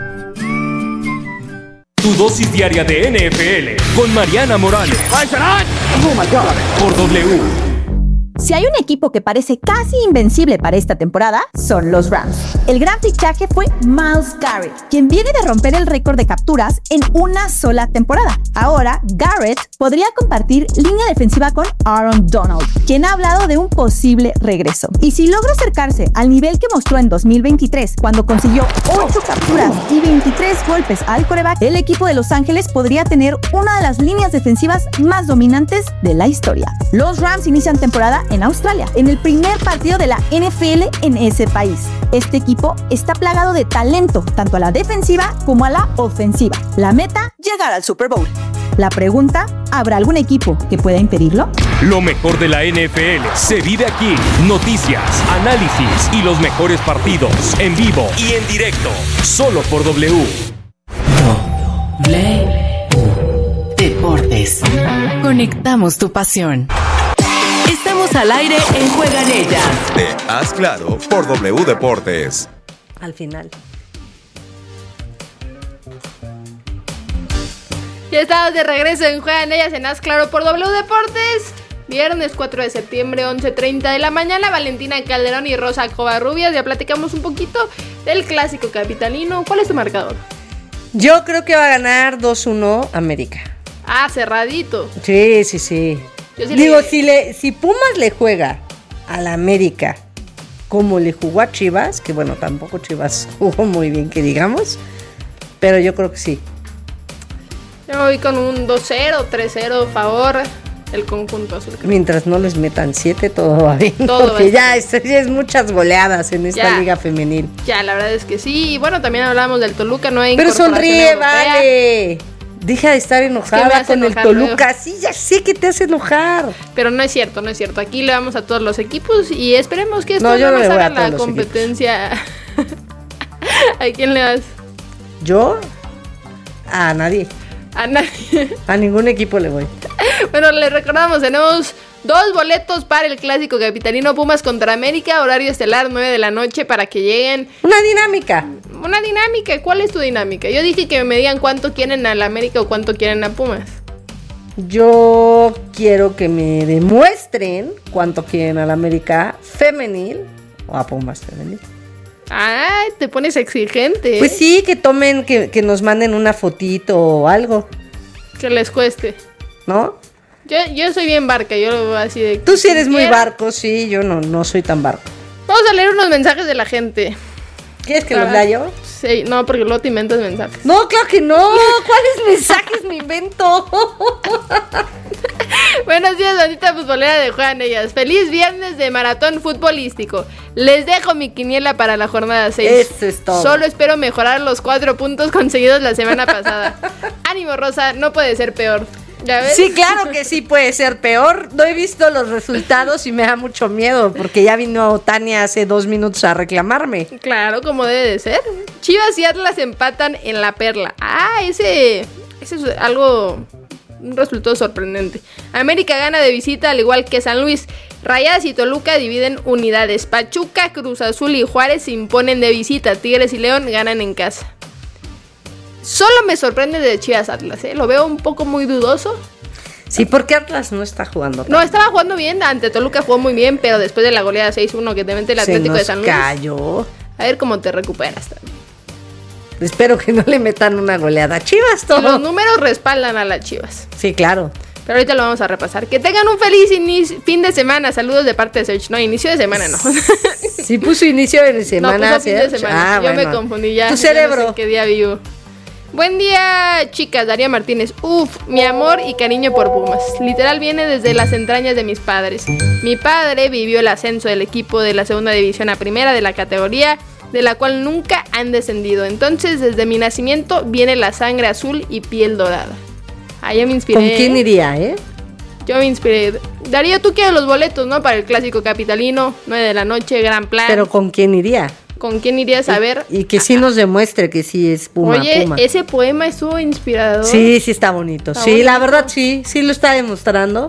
Tu dosis diaria de NFL con Mariana Morales. Oh my God. Por W. Si hay un equipo que parece casi invencible para esta temporada, son los Rams. El gran fichaje fue Myles Garrett, quien viene de romper el récord de capturas en una sola temporada. Ahora, Garrett podría compartir línea defensiva con Aaron Donald, quien ha hablado de un posible regreso. Y si logra acercarse al nivel que mostró en 2023, cuando consiguió 8 capturas y 23 golpes al quarterback, el equipo de Los Ángeles podría tener una de las líneas defensivas más dominantes de la historia. Los Rams inician temporada en Australia, en el primer partido de la NFL en ese país. Este equipo está plagado de talento, tanto a la defensiva como a la ofensiva. La meta, llegar al Super Bowl. La pregunta, ¿habrá algún equipo que pueda impedirlo? Lo mejor de la NFL se vive aquí. Noticias, análisis y los mejores partidos en vivo y en directo, solo por W. Deportes. Conectamos tu pasión. Estamos al aire en Juega en Ella. Haz claro por W Deportes. Al final. Ya estamos de regreso en Juega en Ellas en Haz Claro por W Deportes. Viernes 4 de septiembre, 11:30 de la mañana. Valentina Calderón y Rosa Covarrubias. Ya platicamos un poquito del clásico capitalino. ¿Cuál es tu marcador? Yo creo que va a ganar 2-1 América. Ah, cerradito. Sí. Digo, si Pumas le juega a la América como le jugó a Chivas, que bueno, tampoco Chivas jugó muy bien, que digamos, pero yo creo que sí. Yo me voy con un 2-0, 3-0 favor el conjunto azul. Mientras no les metan 7, todo va bien. Porque ya es muchas goleadas en esta liga femenil. Ya, la verdad es que sí. Y bueno, también hablamos del Toluca, no hay pero incorporación sonríe, europea. Vale. Deja de estar enojada con el Toluca. Sí, ya sé que te hace enojar. Pero no es cierto. Aquí le damos a todos los equipos y esperemos que esto no nos haga la competencia. ¿A quién le das? ¿Yo? A nadie. A nadie. A ningún equipo le voy. Bueno, les recordamos, tenemos 2 boletos para el clásico capitalino Pumas contra América, horario estelar 9 de la noche para que lleguen. Una dinámica. ¿Cuál es tu dinámica? Yo dije que me digan cuánto quieren al América o cuánto quieren a Pumas. Yo quiero que me demuestren cuánto quieren al América femenil o a Pumas femenil. Ay, te pones exigente. Pues sí, que tomen, que nos manden una fotito o algo. Que les cueste. ¿No? Yo soy bien barca, yo lo veo así de... Tú sí eres muy barco, sí, yo no soy tan barco. Vamos a leer unos mensajes de la gente. ¿Quieres que los lea yo? Sí, no, porque luego te inventas mensajes. No, claro que no. ¿Cuáles mensajes me invento? Buenos días, bandita futbolera de Juan Ellas. Feliz viernes de maratón futbolístico. Les dejo mi quiniela para la jornada 6. Eso es todo. Solo espero mejorar los 4 puntos conseguidos la semana pasada. Ánimo, Rosa, no puede ser peor. ¿Ya ves? Sí, claro que sí puede ser peor. No he visto los resultados y me da mucho miedo porque ya vino Tania hace 2 minutos a reclamarme. Claro, como debe de ser. Chivas y Atlas empatan en la Perla. Ese es un resultado sorprendente. América gana de visita al igual que San Luis. Rayadas y Toluca dividen unidades. Pachuca, Cruz Azul y Juárez se imponen de visita. Tigres y León ganan en casa. Solo me sorprende de Chivas Atlas, lo veo un poco muy dudoso. Sí, porque Atlas no está jugando tan bien. Estaba jugando bien, ante Toluca jugó muy bien, pero después de la goleada 6-1 que te mete el Atlético de San Luis. Cayó. A ver cómo te recuperas también. Espero que no le metan una goleada a Chivas todo. Los números respaldan a las Chivas. Sí, claro. Pero ahorita lo vamos a repasar. Que tengan un feliz fin de semana. Saludos de parte de Search. No, inicio de semana no. Sí puso inicio de semana. No, puso fin de semana. Yo me confundí ya. Tu cerebro. No sé qué día vivo. Buen día, chicas. Daría Martínez. Mi amor y cariño por Pumas. Literal viene desde las entrañas de mis padres. Mi padre vivió el ascenso del equipo de la segunda división a primera de la categoría, de la cual nunca han descendido. Entonces, desde mi nacimiento viene la sangre azul y piel dorada. Yo me inspiré. ¿Con quién iría, Yo me inspiré. Darío, tú quieres los boletos, ¿no? Para el clásico capitalino, 9 de la noche, gran plan. ¿Pero con quién iría? ¿Con quién irías a ver? Y que sí nos demuestre que sí es Puma. Oye, Puma. Ese poema estuvo inspirador. Sí está bonito. Sí, la verdad sí lo está demostrando.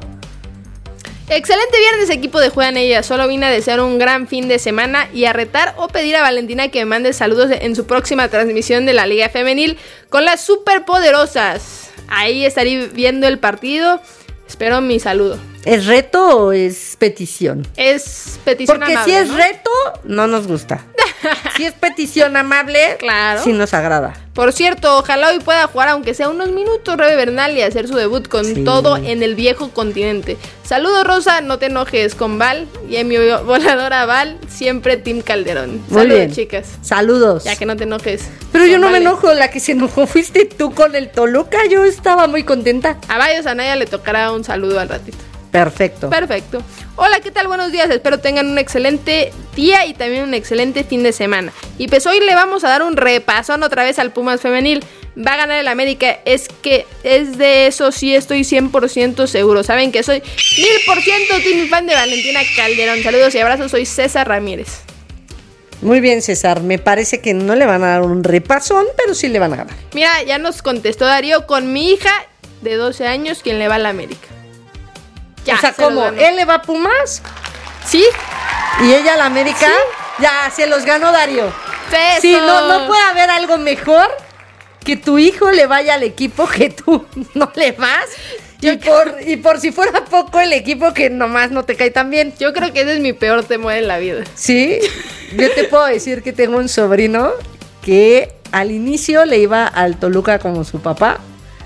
Excelente viernes, equipo de Juegan Ellas. Solo vine a desear un gran fin de semana y a retar o pedir a Valentina que me mande saludos en su próxima transmisión de la Liga Femenil con las superpoderosas. Ahí estaré viendo el partido. Espero mi saludo. ¿Es reto o es petición? Es petición porque amable, si es ¿no? reto, no nos gusta. Si es petición amable, claro, sí nos agrada. Por cierto, ojalá hoy pueda jugar, aunque sea unos minutos, Rebe Bernal y hacer su debut con todo en el viejo continente. Saludos, Rosa, no te enojes con Val y en mi voladora Val, siempre Team Calderón. Saludos, chicas. Saludos. Ya que no te enojes. Pero yo no me enojo, la que se enojó fuiste tú con el Toluca, yo estaba muy contenta. A Bayos Anaya le tocará un saludo al ratito. Perfecto. Hola, ¿qué tal? Buenos días. Espero tengan un excelente día y también un excelente fin de semana. Y pues hoy le vamos a dar un repasón otra vez al Pumas femenil. Va a ganar el América. Es que es de eso sí estoy 100% seguro. Saben que soy 1000% team fan de Valentina Calderón. Saludos y abrazos. Soy César Ramírez. Muy bien, César. Me parece que no le van a dar un repasón, pero sí le van a ganar. Mira, ya nos contestó Darío con mi hija de 12 años quien le va a la América. Ya, o sea, ¿cómo? ¿Él le va a Pumas? Sí. ¿Y ella a la América? Sí. Ya, se los ganó Darío. Eso. Sí, no puede haber algo mejor que tu hijo le vaya al equipo que tú no le vas. Y por si fuera poco, el equipo que nomás no te cae tan bien. Yo creo que ese es mi peor temor en la vida. Sí, yo te puedo decir que tengo un sobrino que al inicio le iba al Toluca como su papá.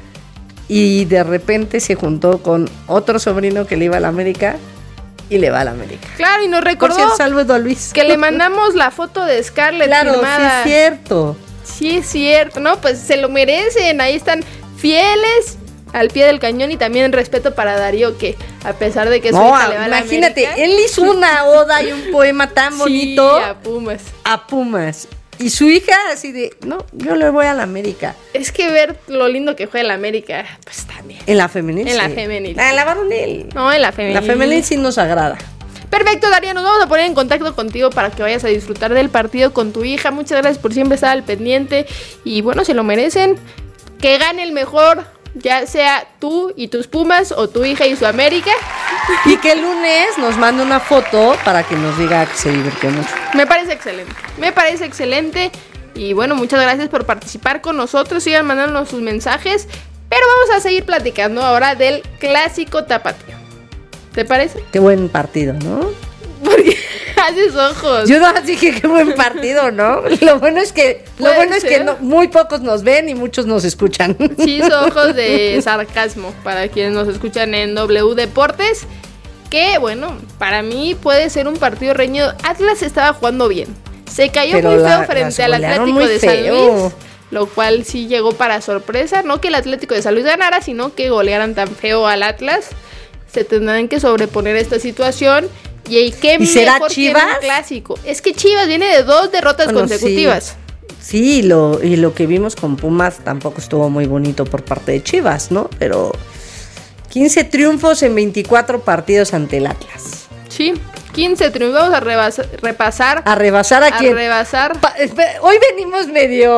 Y de repente se juntó con otro sobrino que le iba a la América y le va a la América. Claro, y nos recordó. Por cierto, saludo a Luis. Que le mandamos la foto de Scarlett firmada. Sí es cierto. Sí es cierto, ¿no? Pues se lo merecen. Ahí están fieles al pie del cañón y también respeto para Darío, que a pesar de que su hija le va a la imagínate, América, él hizo una oda y un poema tan bonito. Sí, a Pumas. A Pumas. Y su hija así de, no, yo le voy a la América. Es que ver lo lindo que juega la América, pues también. ¿En la femenil? En la femenil. En la varonil. No, en la femenil. La femenil sí nos agrada. Perfecto, Darío, nos vamos a poner en contacto contigo para que vayas a disfrutar del partido con tu hija. Muchas gracias por siempre estar al pendiente. Y bueno, se lo merecen. Que gane el mejor ya sea tú y tus Pumas o tu hija y su América. Y que el lunes nos mande una foto para que nos diga que se divirtió mucho. Me parece excelente. Y bueno, muchas gracias por participar con nosotros. Sigan mandándonos sus mensajes. Pero vamos a seguir platicando ahora del clásico tapatío. ¿Te parece? Qué buen partido, ¿no? Porque haces ojos. Yo no dije qué buen partido, ¿no? Lo bueno es que muy pocos nos ven y muchos nos escuchan. Sí, son ojos de sarcasmo para quienes nos escuchan en W Deportes. Que bueno, para mí puede ser un partido reñido. Atlas estaba jugando bien. Se cayó pero muy feo frente al Atlético de San Luis, lo cual sí llegó para sorpresa. No que el Atlético de San Luis ganara, sino que golearan tan feo al Atlas. Se tendrán que sobreponer a esta situación. ¿Y será Chivas? Que un clásico. Es que Chivas viene de 2 derrotas consecutivas. Sí, y lo que vimos con Pumas tampoco estuvo muy bonito por parte de Chivas, ¿no? Pero 15 triunfos en 24 partidos ante el Atlas. Sí, 15 triunfos. Vamos a repasar. ¿A rebasar a quién? A rebasar. Hoy venimos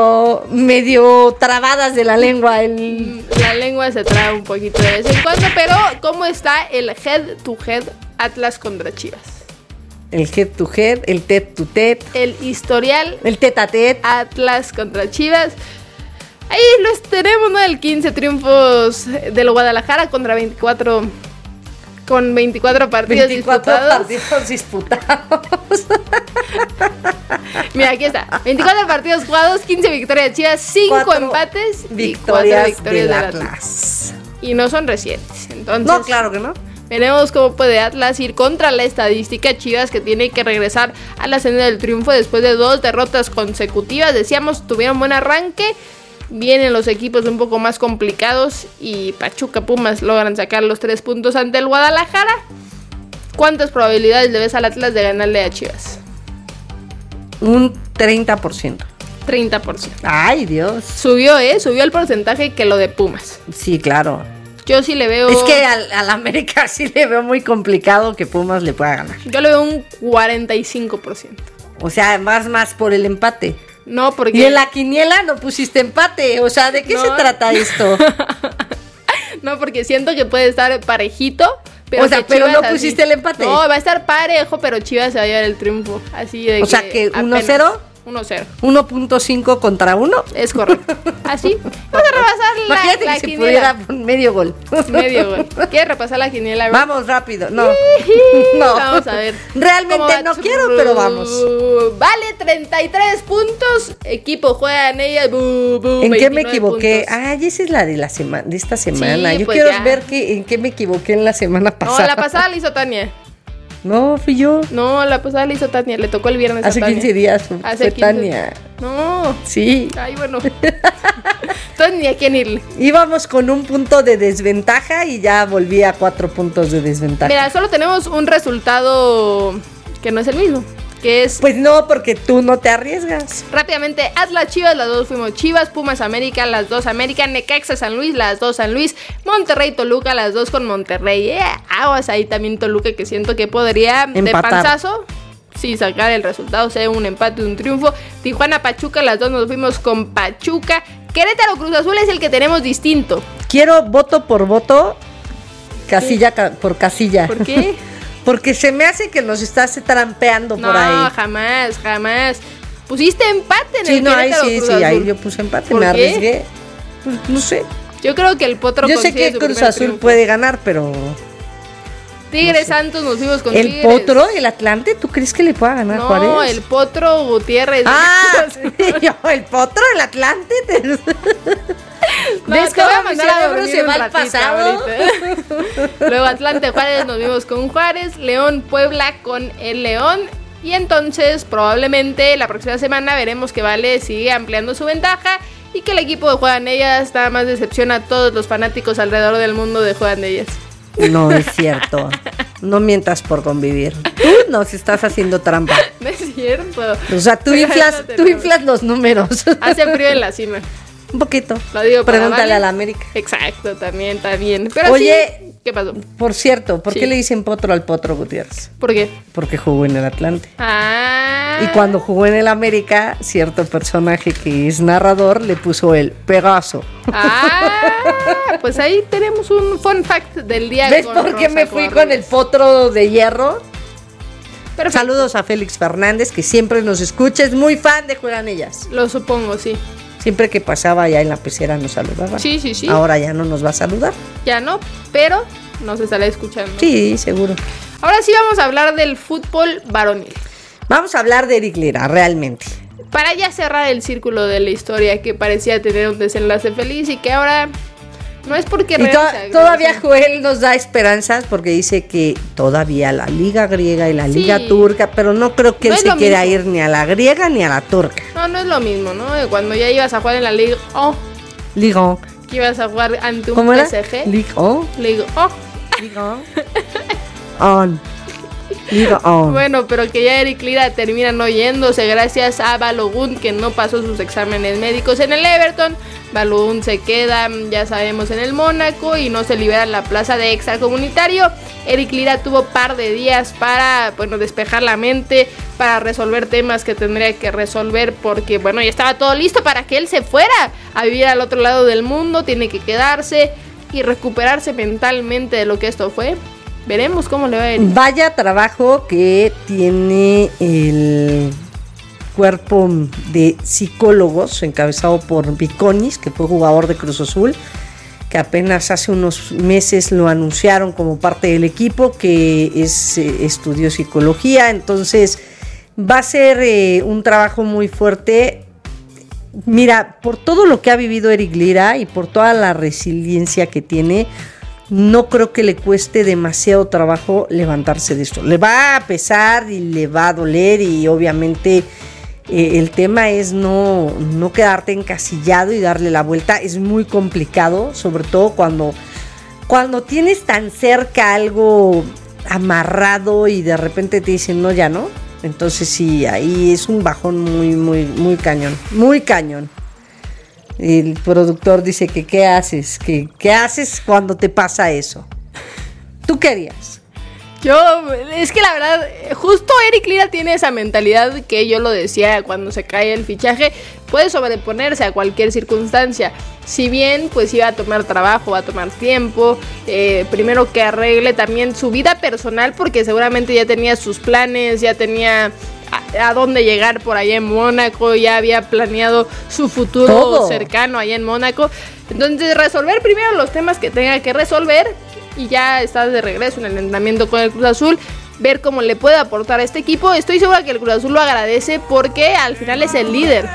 medio trabadas de la lengua. La lengua se traba un poquito de vez en cuando, pero ¿cómo está el head to head Atlas contra Chivas? El head to head, el tet to tet. El historial. El tet a tet. Atlas contra Chivas. Ahí los tenemos, ¿no? El 15 triunfos del Guadalajara contra 24. Con 24 partidos 24 disputados. disputados. Mira, aquí está. 24 partidos jugados, 15 victorias de Chivas, 5 empates y 4 victorias del Atlas. Y no son recientes. Entonces, no, claro que no. Veremos cómo puede Atlas ir contra la estadística. Chivas, que tiene que regresar a la senda del triunfo después de 2 derrotas consecutivas. Decíamos, tuvieron buen arranque. Vienen los equipos un poco más complicados y Pachuca, Pumas logran sacar los 3 puntos ante el Guadalajara. ¿Cuántas probabilidades le ves al Atlas de ganarle a Chivas? Un 30%. 30%. Ay, Dios. Subió el porcentaje que lo de Pumas. Sí, claro. Yo sí le veo... Es que al América sí le veo muy complicado que Pumas le pueda ganar. Yo le veo un 45%. O sea, más por el empate. No, porque... Y en la quiniela no pusiste empate. O sea, ¿de qué se trata esto? No, porque siento que puede estar parejito. Pero, o sea, pero no pusiste el empate. No, va a estar parejo, pero Chivas se va a llevar el triunfo. Así de. O sea, que 1-0. 1-0. 1.5 contra 1. Es correcto. Así. Vamos a repasar la quiniela. Si pudiera medio gol. Medio gol. ¿Quieres repasar la quiniela? Vamos rápido. No. No. Vamos a ver. Realmente no quiero, pero vamos. Vale 33 puntos. Equipo juega en ella. ¿En qué me equivoqué? Ay, esa es la de esta semana. Sí, yo pues quiero ya ver en qué me equivoqué en la semana pasada. No, la pasada la hizo Tania. No, fui yo. No, la pasada la hizo Tania. Le tocó el viernes hace a Tania. 15 días fue Tania. No. Sí. Ay, bueno. Entonces ni a quién irle. Íbamos con un punto de desventaja y ya volví a 4 puntos de desventaja. Mira, solo tenemos un resultado que no es el mismo. Que es... Pues no, porque tú no te arriesgas. Rápidamente, Atlas, Chivas, las 2 fuimos Chivas. Pumas, América, las 2 América. Necaxa, San Luis, las 2 San Luis. Monterrey, Toluca, las 2 con Monterrey. Aguas ahí también Toluca, que siento que podría empatar. De panzazo sí sacar el resultado, sea un empate o un triunfo. Tijuana, Pachuca, las 2 nos fuimos con Pachuca. Querétaro, Cruz Azul es el que tenemos distinto. Quiero voto por voto, casilla por casilla. ¿Por qué? Porque se me hace que nos estás trampeando por ahí. No, jamás. Pusiste empate en el Querétaro, Cruz Azul. Sí, ahí yo puse empate, me arriesgué. Pues, no sé. Yo creo que el Potro yo sé que Cruz Azul triunfo. Puede ganar, pero... Tigres, no sé. Santos, nos fuimos con Tigres. ¿El Potro, el Atlante? ¿Tú crees que le pueda ganar Juárez? No, el Potro Gutiérrez. El Potro, el Atlante. No, ¿ves cómo mi cerebro se va al pasado? Luego Atlante, Juárez, nos vimos con Juárez. León, Puebla con el León. Y entonces probablemente la próxima semana veremos que Vale sigue ampliando su ventaja y que el equipo de Juegan Ellas nada más decepciona a todos los fanáticos alrededor del mundo de Juegan Ellas. No es cierto. No mientas por convivir. Tú nos estás haciendo trampa. No es cierto. O sea, tú inflas los números. Hace frío en la cima. Un poquito. Lo digo. Pregúntale a la América. Exacto, también está bien. Pero oye, sí, ¿qué pasó? Por cierto, ¿por qué le dicen Potro al Potro Gutiérrez? ¿Por qué? Porque jugó en el Atlante. Ah. Y cuando jugó en el América, cierto personaje que es narrador le puso el Pegaso. pues ahí tenemos un fun fact del día. ¿Ves por qué me fui con el potro de hierro? Perfecto. Saludos a Félix Fernández, que siempre nos escucha, es muy fan de Juegan Ellas. Lo supongo, sí. Siempre que pasaba allá en la pecera nos saludaba. Sí, sí, sí. Ahora ya no nos va a saludar. Ya no, pero nos estará escuchando. Sí, seguro. Ahora sí vamos a hablar del fútbol varonil. Vamos a hablar de Eric Lira, realmente. Para ya cerrar el círculo de la historia que parecía tener un desenlace feliz y que ahora no es porque... Todavía Joel nos da esperanzas porque dice que todavía la liga griega y la liga turca, pero no creo que él se quiera ir ni a la griega ni a la turca. No es lo mismo, ¿no? Cuando ya ibas a jugar en la Liga O. Liga O. Que ibas a jugar ante un ¿Cómo era? PSG. Liga O. Liga O. Liga O. On. Liga On. Bueno, pero que ya Eric Lira termina no yéndose gracias a Balogun, que no pasó sus exámenes médicos en el Everton. Balogun se queda, ya sabemos, en el Mónaco y no se libera la plaza de extracomunitario. Eric Lira tuvo par de días para, despejar la mente, para resolver temas que tendría que resolver, porque, ya estaba todo listo para que él se fuera a vivir al otro lado del mundo. Tiene que quedarse y recuperarse mentalmente de lo que esto fue. Veremos cómo le va a ir. Vaya trabajo que tiene el cuerpo de psicólogos encabezado por Viconis, que fue jugador de Cruz Azul, que apenas hace unos meses lo anunciaron como parte del equipo, que estudió psicología. Entonces va a ser un trabajo muy fuerte. Mira, por todo lo que ha vivido Eric Lira y por toda la resiliencia que tiene, no creo que le cueste demasiado trabajo levantarse de esto. Le va a pesar y le va a doler, y obviamente el tema es no quedarte encasillado y darle la vuelta. Es muy complicado, sobre todo cuando tienes tan cerca algo amarrado y de repente te dicen no, ya no. Entonces sí, ahí es un bajón muy cañón, muy cañón. El productor dice que ¿qué haces? ¿Qué haces cuando te pasa eso? ¿Tú qué harías? Es que la verdad, justo Eric Lira tiene esa mentalidad que yo lo decía cuando se cae el fichaje, puede sobreponerse a cualquier circunstancia. Si bien pues iba a tomar trabajo, va a tomar tiempo, primero que arregle también su vida personal, porque seguramente ya tenía sus planes, ya tenía a dónde llegar por allá en Mónaco, ya había planeado su futuro cercano allá en Mónaco. Entonces resolver primero los temas que tenga que resolver y ya estás de regreso en el entrenamiento con el Cruz Azul, ver cómo le puede aportar a este equipo. Estoy segura que el Cruz Azul lo agradece porque al final es el líder.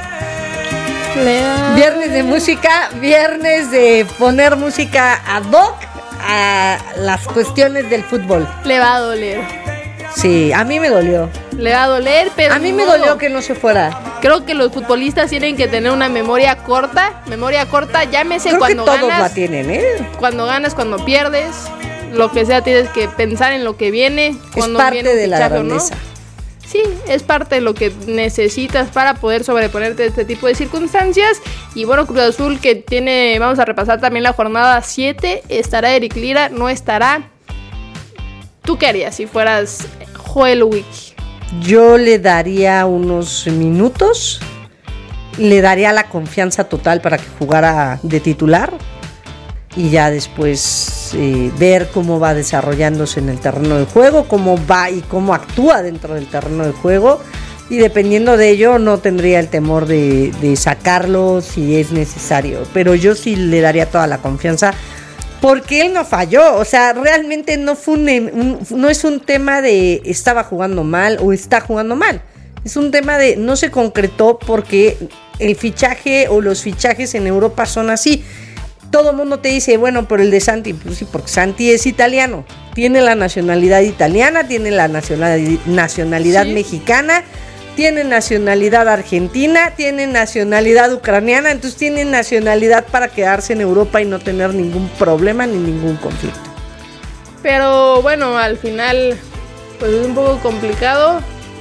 Viernes de música, viernes de poner música ad hoc a las cuestiones del fútbol. Le va a doler. Sí, a mí me dolió. Le va a doler, pero... A mí me dolió que no se fuera. Creo que los futbolistas tienen que tener una memoria corta, llámese. Creo cuando que todos ganas, la tienen, cuando ganas, cuando pierdes, lo que sea, tienes que pensar en lo que viene. Cuando es parte viene de la grandeza. Sí, es parte de lo que necesitas para poder sobreponerte a este tipo de circunstancias. Y bueno, Cruz Azul que tiene, vamos a repasar también la jornada 7, estará Eric Lira, no estará. ¿Tú qué harías si fueras Joel Wiki? Yo le daría unos minutos, le daría la confianza total para que jugara de titular y ya después ver cómo va desarrollándose en el terreno de juego, cómo va y cómo actúa dentro del terreno de juego, y dependiendo de ello no tendría el temor de sacarlo si es necesario, pero yo sí le daría toda la confianza. Porque él no falló, o sea, realmente no fue no es un tema de estaba jugando mal o está jugando mal. Es un tema de no se concretó porque el fichaje o los fichajes en Europa son así. Todo el mundo te dice, bueno, pero el de Santi, pues sí, porque Santi es italiano. Tiene la nacionalidad italiana, tiene la nacionalidad mexicana, tiene nacionalidad argentina, tiene nacionalidad ucraniana, entonces tiene nacionalidad para quedarse en Europa y no tener ningún problema ni ningún conflicto. Pero bueno, al final pues es un poco complicado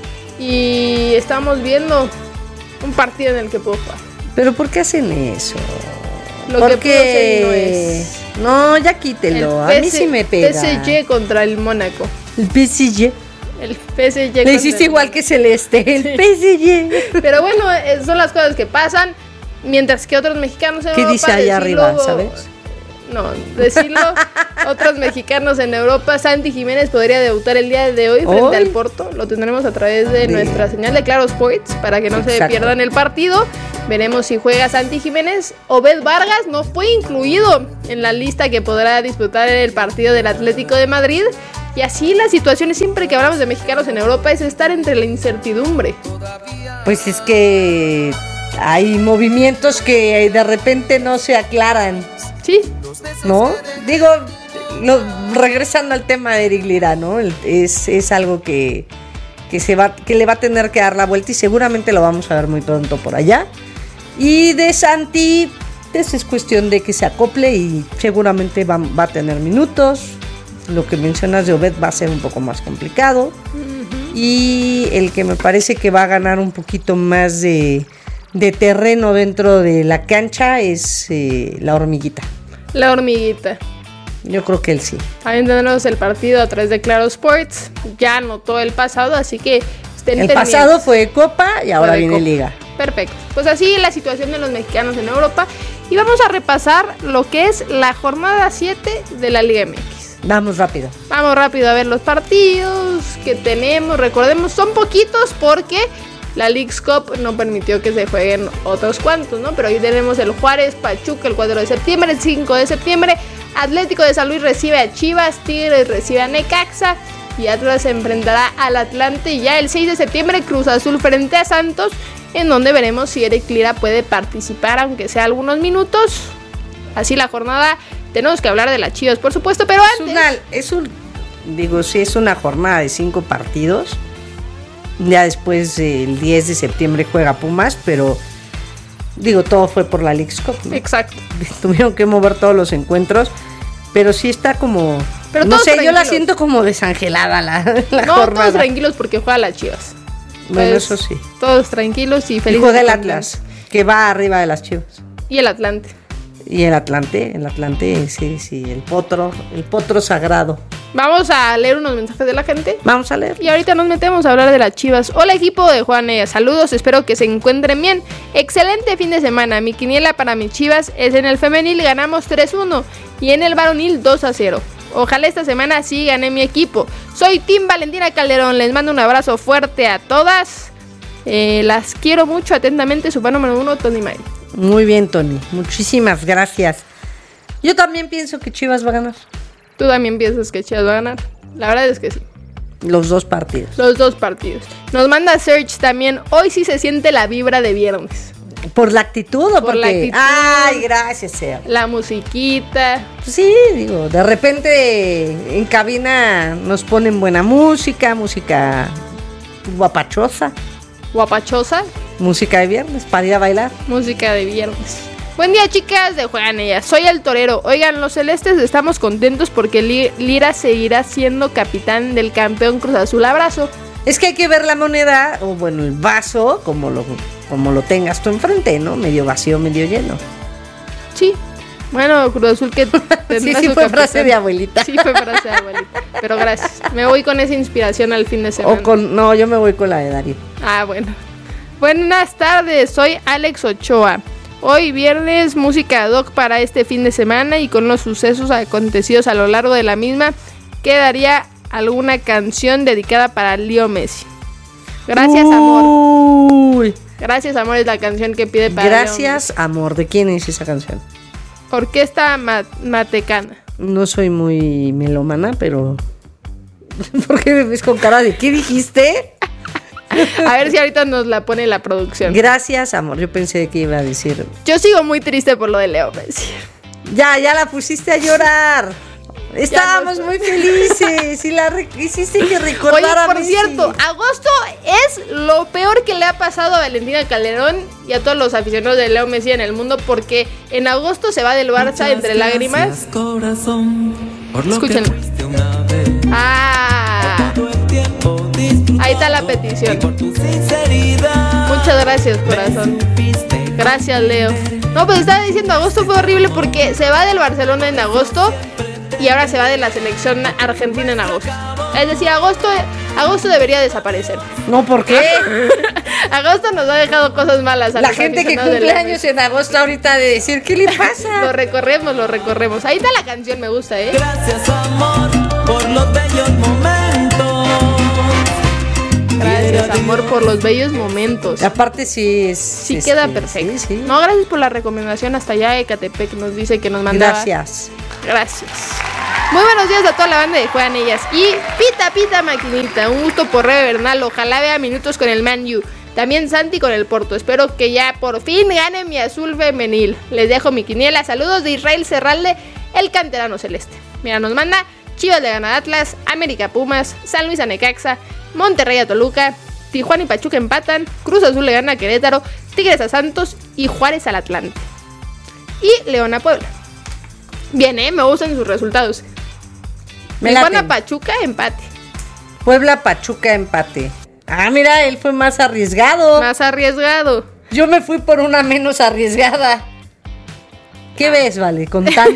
y estamos viendo un partido en el que puedo jugar. ¿Pero por qué hacen eso? Lo que puedo hacer no es... No, ya quítelo, a mí sí me pega. PSG contra el Mónaco. El PSG. El PSG. Le hiciste igual que Celeste, el PSG. Pero bueno, son las cosas que pasan. Mientras que otros mexicanos en ¿qué Europa dice allá arriba, sabes? No, decirlo. Otros mexicanos en Europa. Santi Jiménez podría debutar el día de hoy frente al Porto. Lo tendremos a través de nuestra señal de Claro Sports para que no se pierdan el partido. Veremos si juega Santi Jiménez. Obed Vargas no fue incluido en la lista que podrá disputar el partido del Atlético de Madrid. Y así las situaciones, siempre que hablamos de mexicanos en Europa, es estar entre la incertidumbre. Pues es que hay movimientos que de repente no se aclaran. Sí. ¿No? Digo, regresando al tema de Eric Lira, ¿no? Es algo que le va a tener que dar la vuelta y seguramente lo vamos a ver muy pronto por allá. Y de Santi, pues es cuestión de que se acople y seguramente va a tener minutos. Lo que mencionas de Obed va a ser un poco más complicado. Y el que me parece que va a ganar un poquito más de terreno dentro de la cancha es la Hormiguita. La Hormiguita. Yo creo que él sí. También tenemos el partido a través de Claro Sports. Ya anotó el pasado, así que estén el pendientes. Pasado fue Copa y ahora viene Liga. Perfecto. Pues así la situación de los mexicanos en Europa. Y vamos a repasar lo que es la jornada 7 de la Liga MX. Vamos rápido a ver los partidos que tenemos. Recordemos, son poquitos porque la Leagues Cup no permitió que se jueguen otros cuantos, ¿no? Pero hoy tenemos el Juárez Pachuca el 4 de septiembre, el 5 de septiembre. Atlético de San Luis recibe a Chivas, Tigres recibe a Necaxa y Atlas se enfrentará al Atlante. Y ya el 6 de septiembre Cruz Azul frente a Santos, en donde veremos si Eric Lira puede participar, aunque sea algunos minutos. Así la jornada. Tenemos que hablar de las Chivas, por supuesto, pero antes... Es una jornada de 5 partidos. Ya después el 10 de septiembre juega Pumas, pero... todo fue por la Leagues Cup, ¿no? Exacto. Tuvieron que mover todos los encuentros, pero sí está como... Pero no sé, tranquilos. Yo la siento como desangelada la jornada. No, todos tranquilos porque juega las Chivas. Bueno, pues, eso sí. Todos tranquilos y felices. Y juega el Atlas, que va arriba de las Chivas. Y el Atlante. Y el Atlante, sí, el potro sagrado. Vamos a leer unos mensajes de la gente. Vamos a leer. Y ahorita nos metemos a hablar de las Chivas. Hola equipo de Juanella, saludos, espero que se encuentren bien. Excelente fin de semana, mi quiniela para mis Chivas es en el femenil, ganamos 3-1 y en el varonil 2-0. Ojalá esta semana sí gane mi equipo. Soy Team Valentina Calderón, les mando un abrazo fuerte a todas. Las quiero mucho, atentamente, su fan número 1, Tony May. Muy bien, Tony, muchísimas gracias. Yo también pienso que Chivas va a ganar. ¿Tú también piensas que Chivas va a ganar? La verdad es que sí. Los dos partidos. Nos manda Serge también, hoy sí se siente la vibra de viernes. ¿Por la actitud o por la actitud? Ay, gracias, Serge. La musiquita. Sí, de repente en cabina nos ponen buena música guapachosa. ¿Guapachosa? Música de viernes, para ir a bailar. Música de viernes. Buen día, chicas de Juegan Ellas. Soy el Torero. Oigan, los celestes estamos contentos porque Lira seguirá siendo capitán del campeón Cruz Azul. Abrazo. Es que hay que ver la moneda, o bueno, el vaso, como lo tengas tú enfrente, ¿no? Medio vacío, medio lleno. Sí. Bueno, Cruz Azul que sí, fue capitán. Frase de abuelita. Sí, fue frase de abuelita. Pero gracias. Me voy con esa inspiración al fin de semana. No, yo me voy con la de Darío. Ah, bueno. Buenas tardes, soy Alex Ochoa. Hoy viernes, música ad hoc para este fin de semana y con los sucesos acontecidos a lo largo de la misma, quedaría alguna canción dedicada para Leo Messi. Gracias, amor. Gracias, amor es la canción que pide para Gracias, Leo amor. ¿De quién es esa canción? Orquesta Matecana. No soy muy melómana, pero... ¿Por qué me ves con cara de qué dijiste? A ver si ahorita nos la pone la producción. Gracias, amor. Yo pensé que iba a decir... Yo sigo muy triste por lo de Leo Messi. Ya la pusiste a llorar. Estábamos muy felices y hiciste que recordara. Oye, por cierto, agosto es lo peor que le ha pasado a Valentina Calderón y a todos los aficionados de Leo Messi en el mundo, porque en agosto se va del Barça entre lágrimas. Escúchenlo. Ahí está la petición. Muchas gracias, corazón. Gracias, Leo. No, pues estaba diciendo, agosto fue horrible porque se va del Barcelona en agosto y ahora se va de la selección argentina en agosto. Es decir, agosto debería desaparecer. No, ¿por qué? Agosto nos ha dejado cosas malas. La gente que cumple años en agosto ahorita de decir, ¿qué le pasa? Lo recorremos. Ahí está la canción, me gusta, ¿eh? Gracias, amor, por los bellos momentos. Gracias, amor, por los bellos momentos. Y aparte sí queda perfecto. Sí. No, gracias por la recomendación hasta allá Ecatepec, nos dice que nos mandaba. Gracias. Muy buenos días a toda la banda de Juegan Ellas. Y pita maquinita, un gusto por Rebe Bernal, ojalá vea minutos con el Man U. También Santi con el Porto, espero que ya por fin gane mi azul femenil. Les dejo mi quiniela, saludos de Israel Serralde, el canterano celeste. Mira, nos manda Chivas le gana a Atlas, América Pumas, San Luis a Necaxa, Monterrey a Toluca, Tijuana y Pachuca empatan, Cruz Azul le gana a Querétaro, Tigres a Santos y Juárez al Atlante. Y León a Puebla. Bien, me gustan sus resultados. Tijuana Pachuca empate. Puebla Pachuca empate. Ah, mira, él fue más arriesgado. Yo me fui por una menos arriesgada. ¿Qué ves, Vale? Con tanto